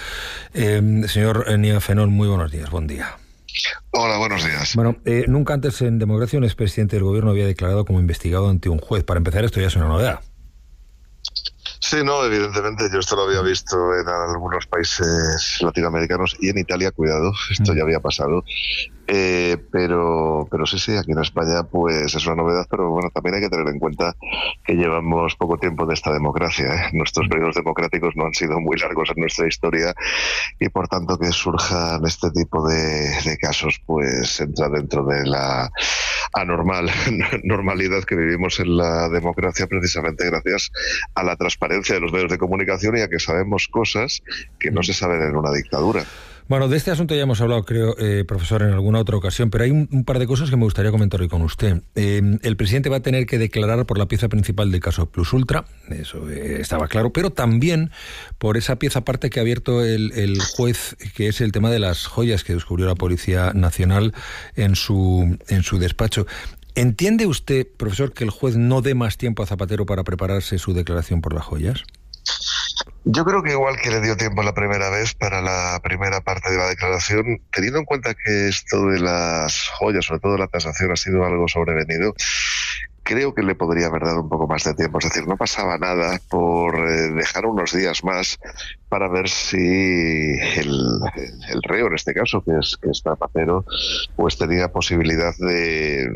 Señor Nieva-Fenol, muy buenos días, buen día. Hola, buenos días. Bueno, nunca antes en democracia un expresidente del gobierno había declarado como investigado ante un juez. Para empezar, esto ya es una novedad. Sí, no, evidentemente yo esto lo había visto en algunos países latinoamericanos y en Italia, cuidado, esto ya había pasado. Pero sí, aquí en España pues es una novedad, pero bueno, también hay que tener en cuenta que llevamos poco tiempo de esta democracia, Nuestros periodos democráticos no han sido muy largos en nuestra historia y por tanto que surjan este tipo de casos pues entra dentro de la normalidad que vivimos en la democracia, precisamente gracias a la transparencia de los medios de comunicación y a que sabemos cosas que no se saben en una dictadura. Bueno, de este asunto ya hemos hablado, creo, profesor, en alguna otra ocasión, pero hay un par de cosas que me gustaría comentar hoy con usted. El presidente va a tener que declarar por la pieza principal del caso Plus Ultra, eso estaba claro, pero también por esa pieza aparte que ha abierto el juez, que es el tema de las joyas que descubrió la Policía Nacional en su despacho. ¿Entiende usted, profesor, que el juez no dé más tiempo a Zapatero para prepararse su declaración por las joyas? Yo creo que igual que le dio tiempo la primera vez para la primera parte de la declaración, teniendo en cuenta que esto de las joyas, sobre todo la tasación, ha sido algo sobrevenido, creo que le podría haber dado un poco más de tiempo. Es decir, no pasaba nada por dejar unos días más para ver si el reo, en este caso, que es Zapatero, pues tenía posibilidad de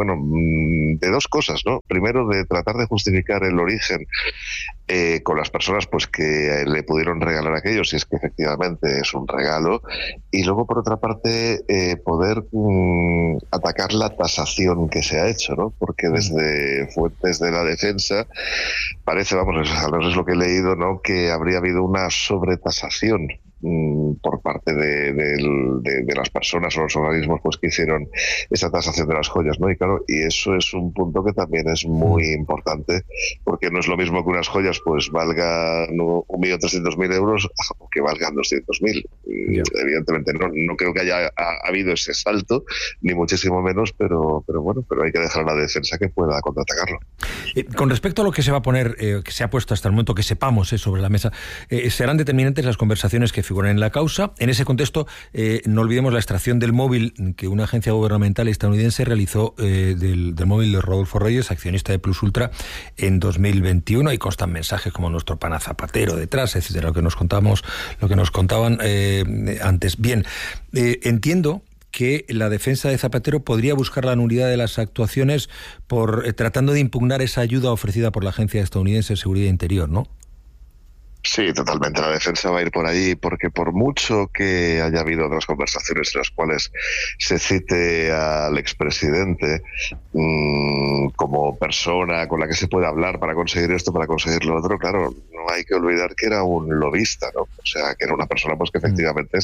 dos cosas, ¿no? Primero, de tratar de justificar el origen con las personas pues que le pudieron regalar aquello, si es que efectivamente es un regalo, y luego, por otra parte, poder atacar la tasación que se ha hecho, ¿no? Porque desde fuentes de la defensa parece, vamos, al menos es lo que he leído, ¿no?, que habría habido una sobretasación por parte de las personas o los organismos pues que hicieron esa tasación de las joyas, ¿no? Y claro, y eso es un punto que también es muy importante, porque no es lo mismo que unas joyas pues valgan 1.300.000 euros o que valgan 200.000. Evidentemente no creo que haya habido ese salto, ni muchísimo menos, pero hay que dejar a la defensa que pueda contraatacarlo. Con respecto a lo que se va a poner, que se ha puesto hasta el momento, que sepamos sobre la mesa, serán determinantes las conversaciones que figuran en la causa. En ese contexto, no olvidemos la extracción del móvil que una agencia gubernamental estadounidense realizó del móvil de Rodolfo Reyes, accionista de Plus Ultra, en 2021. Ahí constan mensajes como nuestro pana Zapatero detrás, etcétera, lo que nos contaban antes. Bien, entiendo que la defensa de Zapatero podría buscar la nulidad de las actuaciones tratando de impugnar esa ayuda ofrecida por la Agencia Estadounidense de Seguridad Interior, ¿no? Sí, totalmente. La defensa va a ir por ahí, porque por mucho que haya habido otras conversaciones en las cuales se cite al expresidente como persona con la que se puede hablar para conseguir esto, para conseguir lo otro, claro, no hay que olvidar que era un lobista, ¿no? O sea, que era una persona pues que efectivamente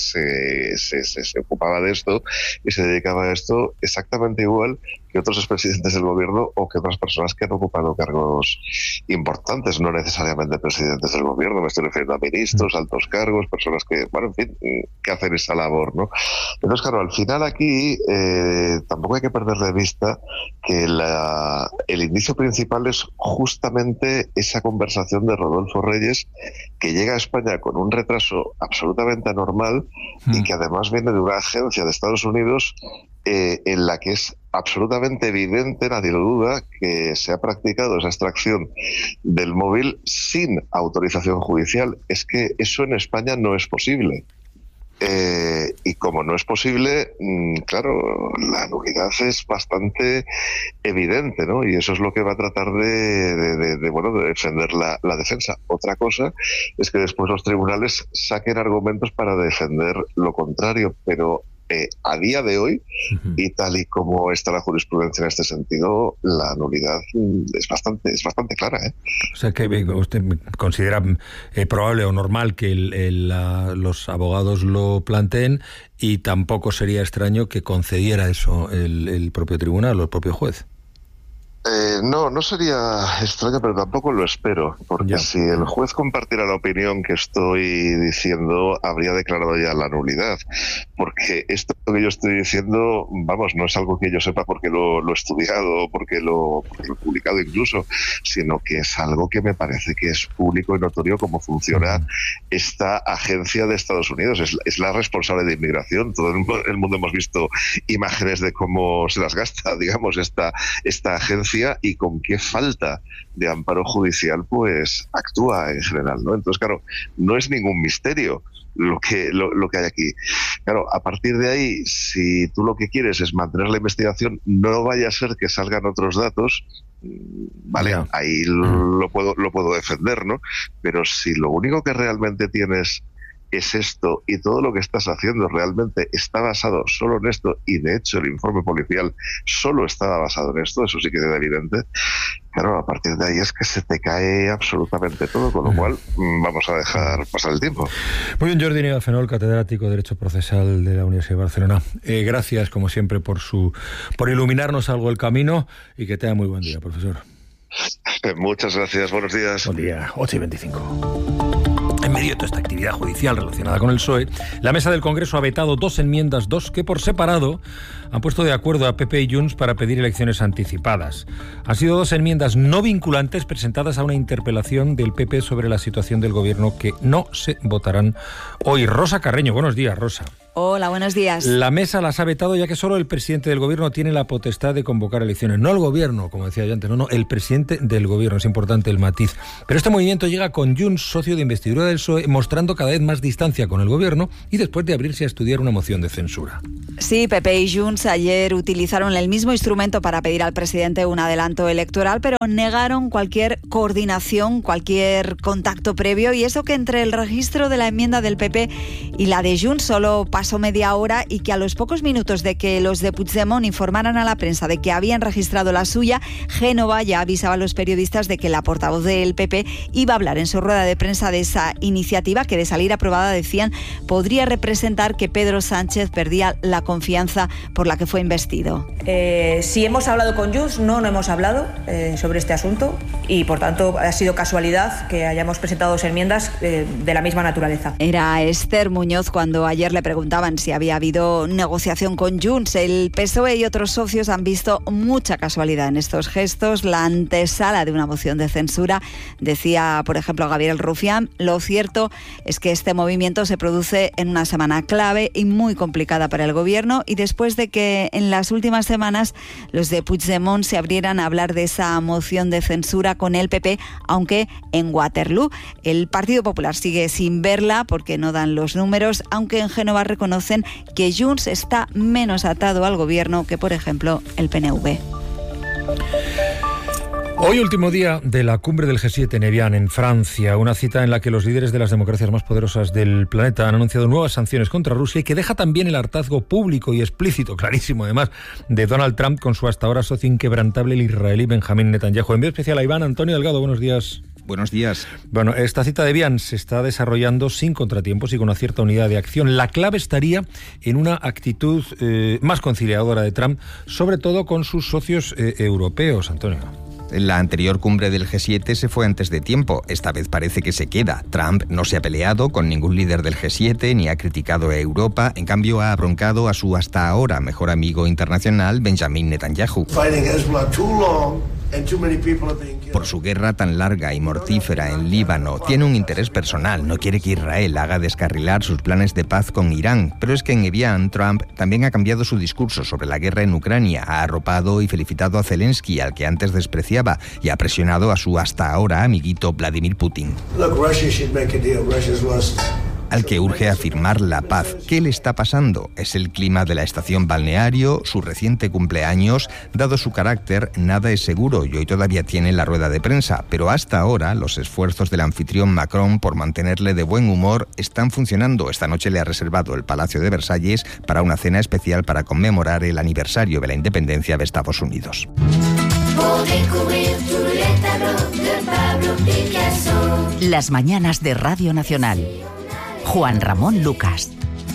se ocupaba de esto y se dedicaba a esto exactamente igual que otros expresidentes del gobierno o que otras personas que han ocupado cargos importantes, no necesariamente presidentes del gobierno, me estoy refiriendo a ministros, altos cargos, personas que, bueno, en fin, que hacen esa labor, ¿no? Entonces, claro, al final aquí tampoco hay que perder de vista que el indicio principal es justamente esa conversación de Rodolfo Reyes, que llega a España con un retraso absolutamente anormal y que además viene de una agencia de Estados Unidos en la que es absolutamente evidente, nadie lo duda, que se ha practicado esa extracción del móvil sin autorización judicial. Es que eso en España no es posible. Y como no es posible, claro, la nulidad es bastante evidente, ¿no? Y eso es lo que va a tratar de defender la defensa. Otra cosa es que después los tribunales saquen argumentos para defender lo contrario, pero a día de hoy, y tal y como está la jurisprudencia en este sentido, la nulidad es bastante clara, ¿eh? O sea, que usted considera probable o normal que los abogados lo planteen, y tampoco sería extraño que concediera eso el propio tribunal o el propio juez. No sería extraño, pero tampoco lo espero, porque si el juez compartiera la opinión que estoy diciendo, habría declarado ya la nulidad, porque esto que yo estoy diciendo, vamos, no es algo que yo sepa porque lo he estudiado, porque lo he publicado incluso, sino que es algo que me parece que es público y notorio cómo funciona esta agencia de Estados Unidos. Es la responsable de inmigración. Todo el mundo hemos visto imágenes de cómo se las gasta, digamos, esta agencia inocencia y con qué falta de amparo judicial pues actúa en general, ¿no? Entonces, claro, no es ningún misterio lo que hay aquí. Claro, a partir de ahí, si tú lo que quieres es mantener la investigación, no vaya a ser que salgan otros datos, vale, ahí lo puedo defender, ¿no? Pero si lo único que realmente tienes es esto y todo lo que estás haciendo realmente está basado solo en esto, y de hecho el informe policial solo estaba basado en esto, eso sí que queda evidente, claro, a partir de ahí es que se te cae absolutamente todo, con lo cual vamos a dejar pasar el tiempo. Muy bien, Jordi Nieva Fenol, catedrático de Derecho Procesal de la Universidad de Barcelona. Gracias, como siempre, por iluminarnos algo el camino, y que tenga muy buen día, profesor. Muchas gracias, buenos días. Buen día, 8:25. En medio de toda esta actividad judicial relacionada con el PSOE, la mesa del Congreso ha vetado 2 enmiendas, 2 que por separado han puesto de acuerdo a PP y Junts para pedir elecciones anticipadas. Han sido 2 enmiendas no vinculantes presentadas a una interpelación del PP sobre la situación del gobierno que no se votarán hoy. Rosa Carreño, buenos días, Rosa. Hola, buenos días. La mesa las ha vetado ya que solo el presidente del gobierno tiene la potestad de convocar elecciones. No el gobierno, como decía yo antes, no, el presidente del gobierno. Es importante el matiz. Pero este movimiento llega con Junts, socio de investidura del PSOE, mostrando cada vez más distancia con el gobierno y después de abrirse a estudiar una moción de censura. Sí, PP y Junts ayer utilizaron el mismo instrumento para pedir al presidente un adelanto electoral, pero negaron cualquier coordinación, cualquier contacto previo, y eso que entre el registro de la enmienda del PP y la de Junts solo pasó media hora, y que a los pocos minutos de que los de Puigdemont informaran a la prensa de que habían registrado la suya, Génova ya avisaba a los periodistas de que la portavoz del PP iba a hablar en su rueda de prensa de esa iniciativa que, de salir aprobada, decían, podría representar que Pedro Sánchez perdía la confianza por la que fue investido. Si hemos hablado con Junts, no hemos hablado sobre este asunto, y por tanto ha sido casualidad que hayamos presentado 2 enmiendas de la misma naturaleza. Era Esther Muñoz cuando ayer le preguntaban si había habido negociación con Junts. El PSOE y otros socios han visto mucha casualidad en estos gestos, la antesala de una moción de censura, decía por ejemplo Gabriel Rufián. Lo cierto es que este movimiento se produce en una semana clave y muy complicada para el gobierno, y después de que en las últimas semanas los de Puigdemont se abrieran a hablar de esa moción de censura con el PP, aunque en Waterloo. El Partido Popular sigue sin verla porque no dan los números, aunque en Génova reconocen que Junts está menos atado al gobierno que, por ejemplo, el PNV. Hoy, último día de la cumbre del G7 en Evian, en Francia, una cita en la que los líderes de las democracias más poderosas del planeta han anunciado nuevas sanciones contra Rusia, y que deja también el hartazgo público y explícito, clarísimo además, de Donald Trump con su hasta ahora socio inquebrantable, el israelí Benjamín Netanyahu. Envío especial a Iván. Antonio Delgado, buenos días. Buenos días. Bueno, esta cita de Evian se está desarrollando sin contratiempos y con una cierta unidad de acción. La clave estaría en una actitud más conciliadora de Trump, sobre todo con sus socios europeos, Antonio. La anterior cumbre del G7 se fue antes de tiempo. Esta vez parece que se queda. Trump no se ha peleado con ningún líder del G7 ni ha criticado a Europa. En cambio, ha abroncado a su hasta ahora mejor amigo internacional, Benjamín Netanyahu, por su guerra tan larga y mortífera en Líbano. Tiene un interés personal. No quiere que Israel haga descarrilar sus planes de paz con Irán. Pero es que en Evian, Trump también ha cambiado su discurso sobre la guerra en Ucrania. Ha arropado y felicitado a Zelensky, al que antes despreciaba, y ha presionado a su hasta ahora amiguito Vladimir Putin, al que urge a firmar la paz. ¿Qué le está pasando? ¿Es el clima de la estación balneario? ¿Su reciente cumpleaños? Dado su carácter, nada es seguro, y hoy todavía tiene la rueda de prensa. Pero hasta ahora, los esfuerzos del anfitrión Macron por mantenerle de buen humor están funcionando. Esta noche le ha reservado el Palacio de Versalles para una cena especial para conmemorar el aniversario de la independencia de Estados Unidos. Las mañanas de Radio Nacional. Juan Ramón Lucas.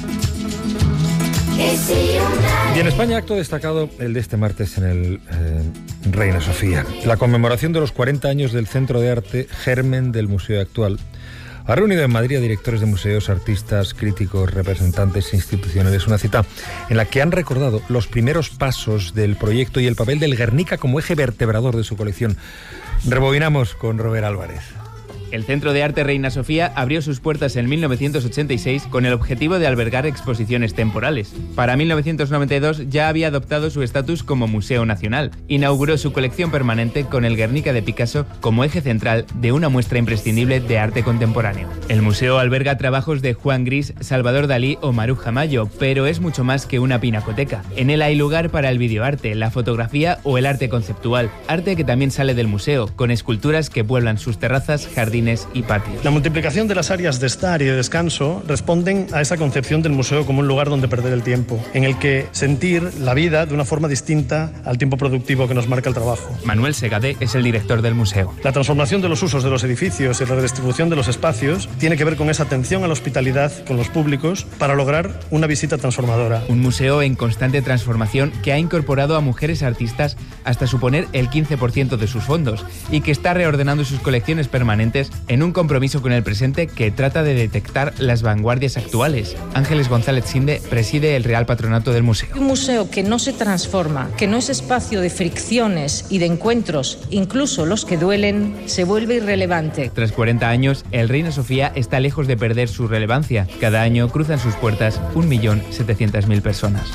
Y en España, acto destacado el de este martes en el Reina Sofía. La conmemoración de los 40 años del Centro de Arte Germen del Museo Actual ha reunido en Madrid a directores de museos, artistas, críticos, representantes institucionales. Una cita en la que han recordado los primeros pasos del proyecto y el papel del Guernica como eje vertebrador de su colección. Rebobinamos con Robert Álvarez. El Centro de Arte Reina Sofía abrió sus puertas en 1986 con el objetivo de albergar exposiciones temporales. Para 1992 ya había adoptado su estatus como Museo Nacional. Inauguró su colección permanente con el Guernica de Picasso como eje central de una muestra imprescindible de arte contemporáneo. El museo alberga trabajos de Juan Gris, Salvador Dalí o Maruja Mayo, pero es mucho más que una pinacoteca. En él hay lugar para el videoarte, la fotografía o el arte conceptual, arte que también sale del museo, con esculturas que pueblan sus terrazas, jardines y patios. La multiplicación de las áreas de estar y de descanso responden a esa concepción del museo como un lugar donde perder el tiempo, en el que sentir la vida de una forma distinta al tiempo productivo que nos marca el trabajo. Manuel Segadé es el director del museo. La transformación de los usos de los edificios y la redistribución de los espacios tiene que ver con esa atención a la hospitalidad con los públicos para lograr una visita transformadora. Un museo en constante transformación que ha incorporado a mujeres artistas hasta suponer el 15% de sus fondos y que está reordenando sus colecciones permanentes en un compromiso con el presente que trata de detectar las vanguardias actuales. Ángeles González Sinde preside el Real Patronato del museo. Un museo que no se transforma, que no es espacio de fricciones y de encuentros, incluso los que duelen, se vuelve irrelevante. Tras 40 años, el Reina Sofía está lejos de perder su relevancia. Cada año cruzan sus puertas 1.700.000 personas.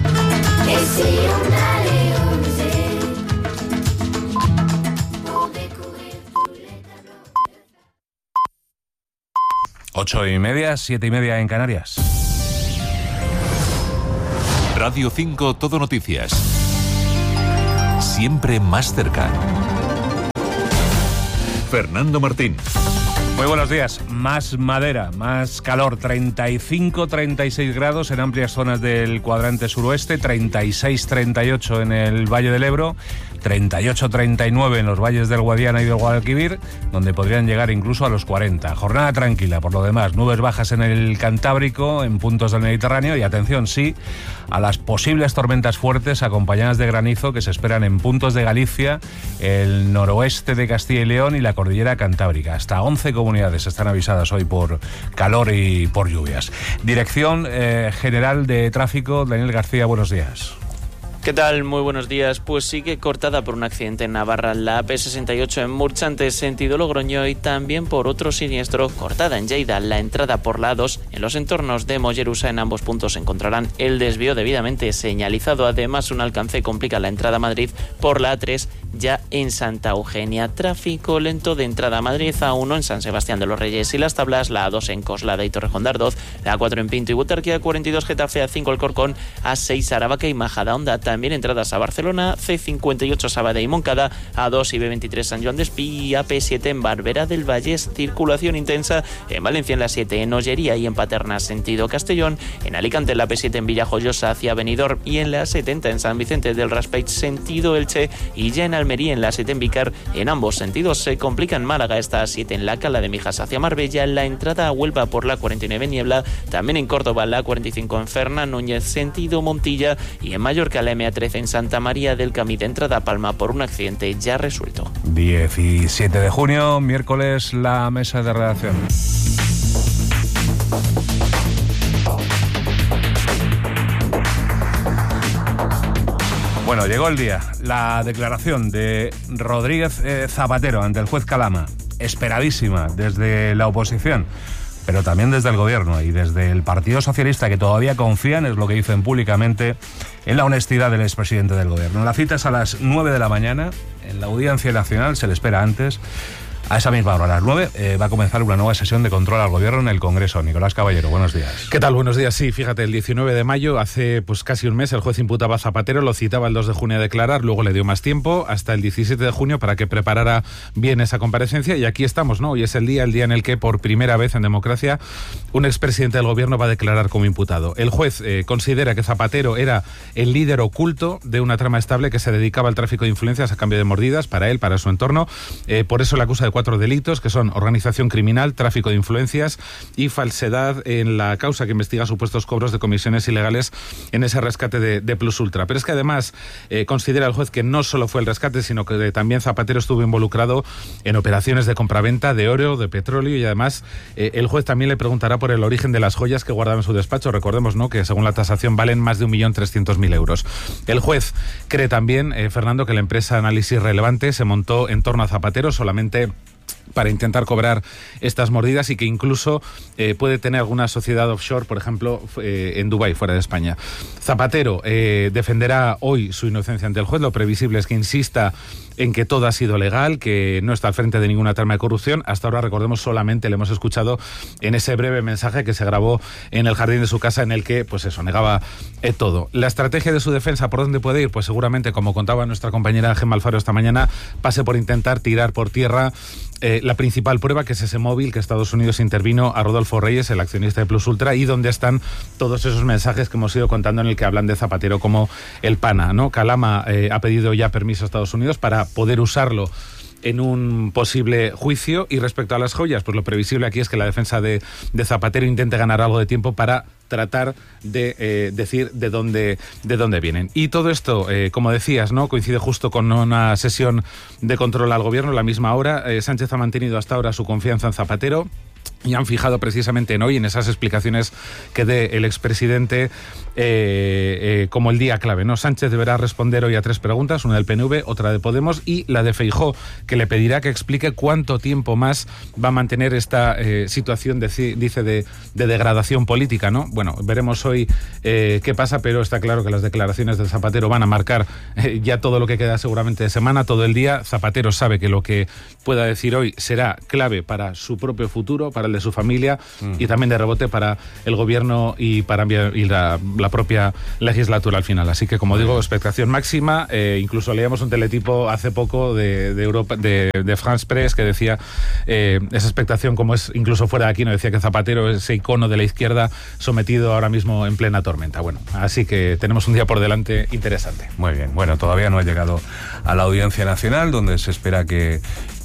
8:30, 7:30 en Canarias. Radio 5 Todo Noticias. Siempre más cerca. Fernando Martín. Muy buenos días. Más madera, más calor. 35, 36 grados en amplias zonas del cuadrante suroeste, 36, 38 en el Valle del Ebro, 38, 39 en los valles del Guadiana y del Guadalquivir, donde podrían llegar incluso a los 40. Jornada tranquila, por lo demás. Nubes bajas en el Cantábrico, en puntos del Mediterráneo y atención, sí, a las posibles tormentas fuertes acompañadas de granizo que se esperan en puntos de Galicia, el noroeste de Castilla y León y la cordillera Cantábrica. Hasta 11 comunidades están avisadas hoy por calor y por lluvias. Dirección General de Tráfico, Daniel García, buenos días. ¿Qué tal? Muy buenos días. Pues sigue cortada por un accidente en Navarra la AP68 en Murchantes, sentido Logroño, y también por otro siniestro cortada en Lleida, la entrada por la A2. En los entornos de Mollerusa, en ambos puntos encontrarán el desvío debidamente señalizado. Además, un alcance complica la entrada a Madrid por la A3 ya en Santa Eugenia. Tráfico lento de entrada a Madrid, A1 en San Sebastián de los Reyes y Las Tablas, la A2 en Coslada y Torrejón de Ardoz, la A4 en Pinto y Butarquía, 42 Getafe, A5 Alcorcón, A6 Aravaca y Majadahonda. También entradas a Barcelona, C58 Sabadell y Moncada, A2 y B23 San Joan Despí y AP7 en Barberá del Vallés. Circulación intensa en Valencia en la 7, en Ollería y en Paterna sentido Castellón, en Alicante en la P7 en Villajoyosa hacia Benidorm y en la 70 en San Vicente del Raspeig sentido Elche, y ya en Almería en la 7 en Vícar. En ambos sentidos se complica en Málaga esta 7 en la Cala de Mijas hacia Marbella, la entrada a Huelva por la 49 Niebla, también en Córdoba la 45 en Fernán Núñez sentido Montilla, y en Mallorca la MA13 en Santa María del Camí de entrada a Palma por un accidente ya resuelto. 17 de junio, miércoles, la mesa de redacción. Bueno, llegó el día. La declaración de Rodríguez Zapatero ante el juez Calama, esperadísima desde la oposición, pero también desde el gobierno y desde el Partido Socialista, que todavía confían, es lo que dicen públicamente, en la honestidad del expresidente del gobierno. La cita es a las 9 de la mañana, en la Audiencia Nacional, se le espera antes. A esa misma hora, a las 9, va a comenzar una nueva sesión de control al gobierno en el Congreso. Nicolás Caballero, buenos días. ¿Qué tal? Buenos días. Sí, fíjate, el 19 de mayo, hace pues casi un mes, el juez imputaba a Zapatero, lo citaba el 2 de junio a declarar, luego le dio más tiempo, hasta el 17 de junio, para que preparara bien esa comparecencia, y aquí estamos, ¿no? Hoy es el día en el que, por primera vez en democracia, un expresidente del gobierno va a declarar como imputado. El juez considera que Zapatero era el líder oculto de una trama estable que se dedicaba al tráfico de influencias a cambio de mordidas para él, para su entorno. Por eso le acusa de 4 delitos, que son organización criminal, tráfico de influencias y falsedad en la causa que investiga supuestos cobros de comisiones ilegales en ese rescate de Plus Ultra. Pero es que además considera el juez que no solo fue el rescate, sino que también Zapatero estuvo involucrado en operaciones de compraventa de oro, de petróleo, y además el juez también le preguntará por el origen de las joyas que guardaba en su despacho. Recordemos, ¿no?, que según la tasación valen más de 1.300.000 euros. El juez cree también, Fernando, que la empresa Análisis Relevante se montó en torno a Zapatero. Solamente para intentar cobrar estas mordidas y que incluso puede tener alguna sociedad offshore, por ejemplo, en Dubái, fuera de España. Zapatero defenderá hoy su inocencia ante el juez. Lo previsible es que insista en que todo ha sido legal, que no está al frente de ninguna trama de corrupción. Hasta ahora, recordemos, solamente le hemos escuchado en ese breve mensaje que se grabó en el jardín de su casa, en el que, pues eso, negaba todo. La estrategia de su defensa, ¿por dónde puede ir? Pues seguramente, como contaba nuestra compañera Gemma Alfaro esta mañana, pase por intentar tirar por tierra la principal prueba, que es ese móvil que Estados Unidos intervino a Rodolfo Reyes, el accionista de Plus Ultra, y donde están todos esos mensajes que hemos ido contando en el que hablan de Zapatero como el pana, ¿no? Calama ha pedido ya permiso a Estados Unidos para poder usarlo en un posible juicio. Y respecto a las joyas, pues lo previsible aquí es que la defensa de Zapatero intente ganar algo de tiempo para tratar de decir de dónde vienen. Y todo esto, como decías, ¿no?, coincide justo con una sesión de control al gobierno. A la misma hora, Sánchez ha mantenido hasta ahora su confianza en Zapatero, y han fijado precisamente en hoy, en esas explicaciones que dé el expresidente, como el día clave, ¿no? Sánchez deberá responder hoy a 3 preguntas, una del PNV, otra de Podemos y la de Feijóo, que le pedirá que explique cuánto tiempo más va a mantener esta situación, dice, de degradación política, ¿no? Bueno, veremos hoy qué pasa, pero está claro que las declaraciones de Zapatero van a marcar ya todo lo que queda seguramente de semana, todo el día. Zapatero sabe que lo que pueda decir hoy será clave para su propio futuro, para el de su familia y también de rebote para el gobierno y para la propia legislatura al final. Así que, como digo, expectación máxima. Incluso leíamos un teletipo hace poco de Europa, de France Press, que decía esa expectación, como es incluso fuera de aquí, no decía que Zapatero es ese icono de la izquierda sometido ahora mismo en plena tormenta. Bueno, así que tenemos un día por delante interesante. Muy bien, bueno, todavía no ha llegado a la Audiencia Nacional, donde se espera que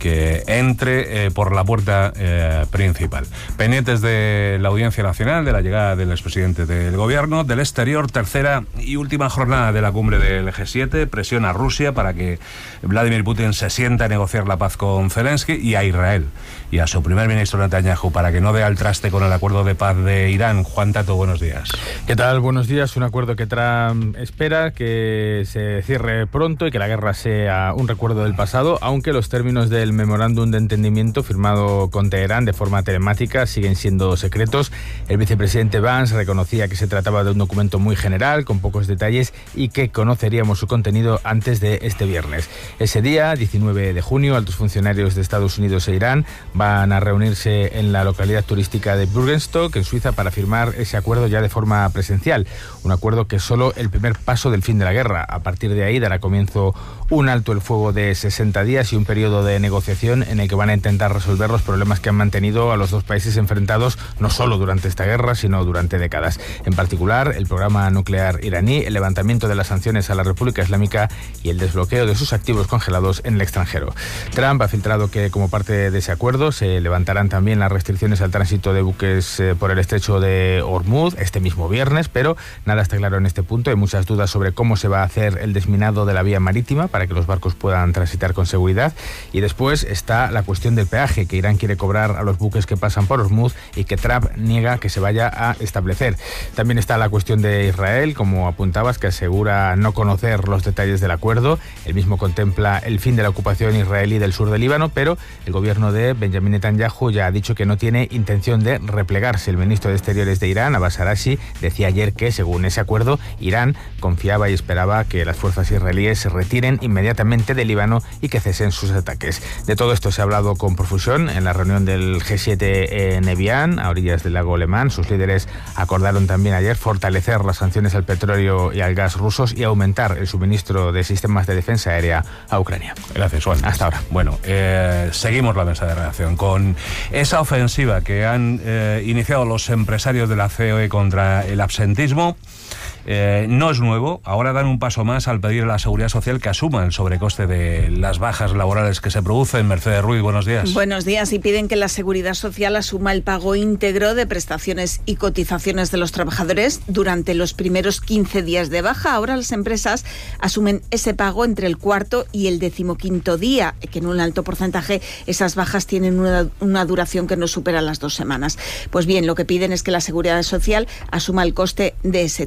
entre por la puerta principal. Pendientes de la Audiencia Nacional, de la llegada del expresidente del gobierno. Del exterior, tercera y última jornada de la cumbre del G7, presión a Rusia para que Vladimir Putin se sienta a negociar la paz con Zelensky, y a Israel y a su primer ministro Netanyahu para que no dé al traste con el acuerdo de paz de Irán. Juan Tato, buenos días. ¿Qué tal? Buenos días. Un acuerdo que Trump espera que se cierre pronto y que la guerra sea un recuerdo del pasado, aunque los términos del memorándum de entendimiento firmado con Teherán de forma telemática siguen siendo secretos. El vicepresidente Vance reconocía que se trataba de un documento muy general, con pocos detalles, y que conoceríamos su contenido antes de este viernes. Ese día, 19 de junio, altos funcionarios de Estados Unidos e Irán van a reunirse en la localidad turística de Bürgenstock, en Suiza, para firmar ese acuerdo ya de forma presencial. Un acuerdo que es solo el primer paso del fin de la guerra. A partir de ahí dará comienzo un alto el fuego de 60 días y un periodo de negociación en el que van a intentar resolver los problemas que han mantenido a los dos países enfrentados, no solo durante esta guerra, sino durante décadas. En particular, el programa nuclear iraní, el levantamiento de las sanciones a la República Islámica y el desbloqueo de sus activos congelados en el extranjero. Trump ha filtrado que, como parte de ese acuerdo, se levantarán también las restricciones al tránsito de buques por el estrecho de Hormuz este mismo viernes, pero nada está claro en este punto. Hay muchas dudas sobre cómo se va a hacer el desminado de la vía marítima para que los barcos puedan transitar con seguridad. Y después está la cuestión del peaje que Irán quiere cobrar a los buques que pasan por Hormuz y que Trump niega que se vaya a establecer. También está la cuestión de Israel, como apuntabas, que asegura no conocer los detalles del acuerdo. El mismo contempla el fin de la ocupación israelí del sur del Líbano, pero el gobierno de Benjamin Netanyahu ya ha dicho que no tiene intención de replegarse. El ministro de Exteriores de Irán, Abbas Arashi, decía ayer que, según ese acuerdo, Irán confiaba y esperaba que las fuerzas israelíes se retiren inmediatamente del Líbano y que cesen sus ataques. De todo esto se ha hablado con profusión en la reunión del G7 en Evian, a orillas del lago Le Mans. Sus líderes acordaron también ayer fortalecer las sanciones al petróleo y al gas rusos y aumentar el suministro de sistemas de defensa aérea a Ucrania. Gracias, Juan. Hasta ahora. Bueno, seguimos la mesa de redacción con esa ofensiva que han iniciado los empresarios de la COE contra el absentismo. No es nuevo, ahora dan un paso más al pedir a la Seguridad Social que asuma el sobrecoste de las bajas laborales que se producen. Mercedes Ruiz, buenos días. Buenos días, y piden que la Seguridad Social asuma el pago íntegro de prestaciones y cotizaciones de los trabajadores durante los primeros 15 días de baja. Ahora las empresas asumen ese pago entre el cuarto y el 15º día, que en un alto porcentaje esas bajas tienen una duración que no supera las 2 semanas. Pues bien, lo que piden es que la Seguridad Social asuma el coste de ese tiempo. Es la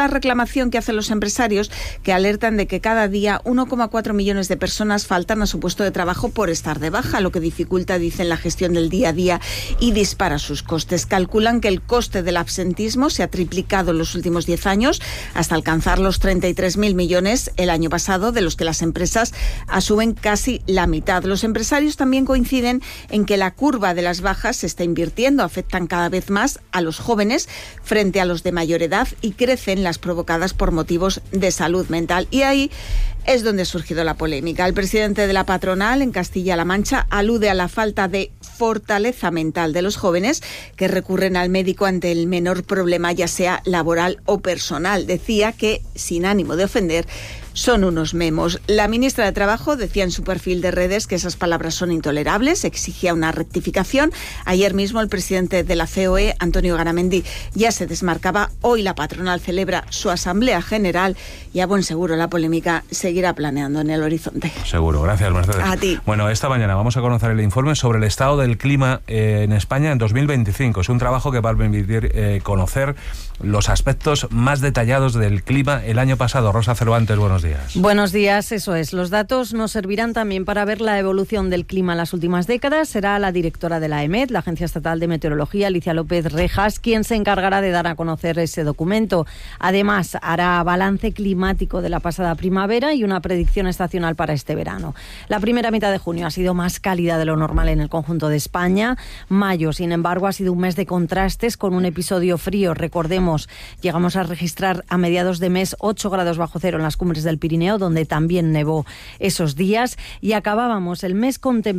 reclamación que hacen los empresarios, que alertan de que cada día 1,4 millones de personas faltan a su puesto de trabajo por estar de baja, lo que dificulta, dicen, la gestión del día a día y dispara sus costes. Calculan que el coste del absentismo se ha triplicado en los últimos 10 años hasta alcanzar los 33.000 millones el año pasado, de los que las empresas asumen casi la mitad. Los empresarios también coinciden en que la curva de las bajas se está invirtiendo, afectan cada vez más a los jóvenes frente a los de mayor edad y crecen las provocadas por motivos de salud mental. Y ahí es donde ha surgido la polémica. El presidente de la patronal en Castilla-La Mancha alude a la falta de fortaleza mental de los jóvenes que recurren al médico ante el menor problema, ya sea laboral o personal. Decía que, sin ánimo de ofender, son unos memos. La ministra de Trabajo decía en su perfil de redes que esas palabras son intolerables, exigía una rectificación. Ayer mismo el presidente de la COE, Antonio Garamendi, ya se desmarcaba. Hoy la patronal celebra su asamblea general y a buen seguro la polémica seguirá planeando en el horizonte. Seguro, gracias, Mercedes. A ti. Bueno, esta mañana vamos a conocer el informe sobre el estado del clima en España en 2025. Es un trabajo que va a permitir conocer los aspectos más detallados del clima el año pasado. Rosa Cervantes, buenos días. Buenos días, eso es. Los datos nos servirán también para ver la evolución del clima en las últimas décadas. Será la directora de la EMET, la Agencia Estatal de Meteorología, Alicia López Rejas, quien se encargará de dar a conocer ese documento. Además, hará balance climático de la pasada primavera y una predicción estacional para este verano. La primera mitad de junio ha sido más cálida de lo normal en el conjunto de España. Mayo, sin embargo, ha sido un mes de contrastes con un episodio frío. Recordemos, llegamos a registrar a mediados de mes 8 grados bajo cero en las cumbres del Pirineo, donde también nevó esos días, y acabábamos el mes con temperaturas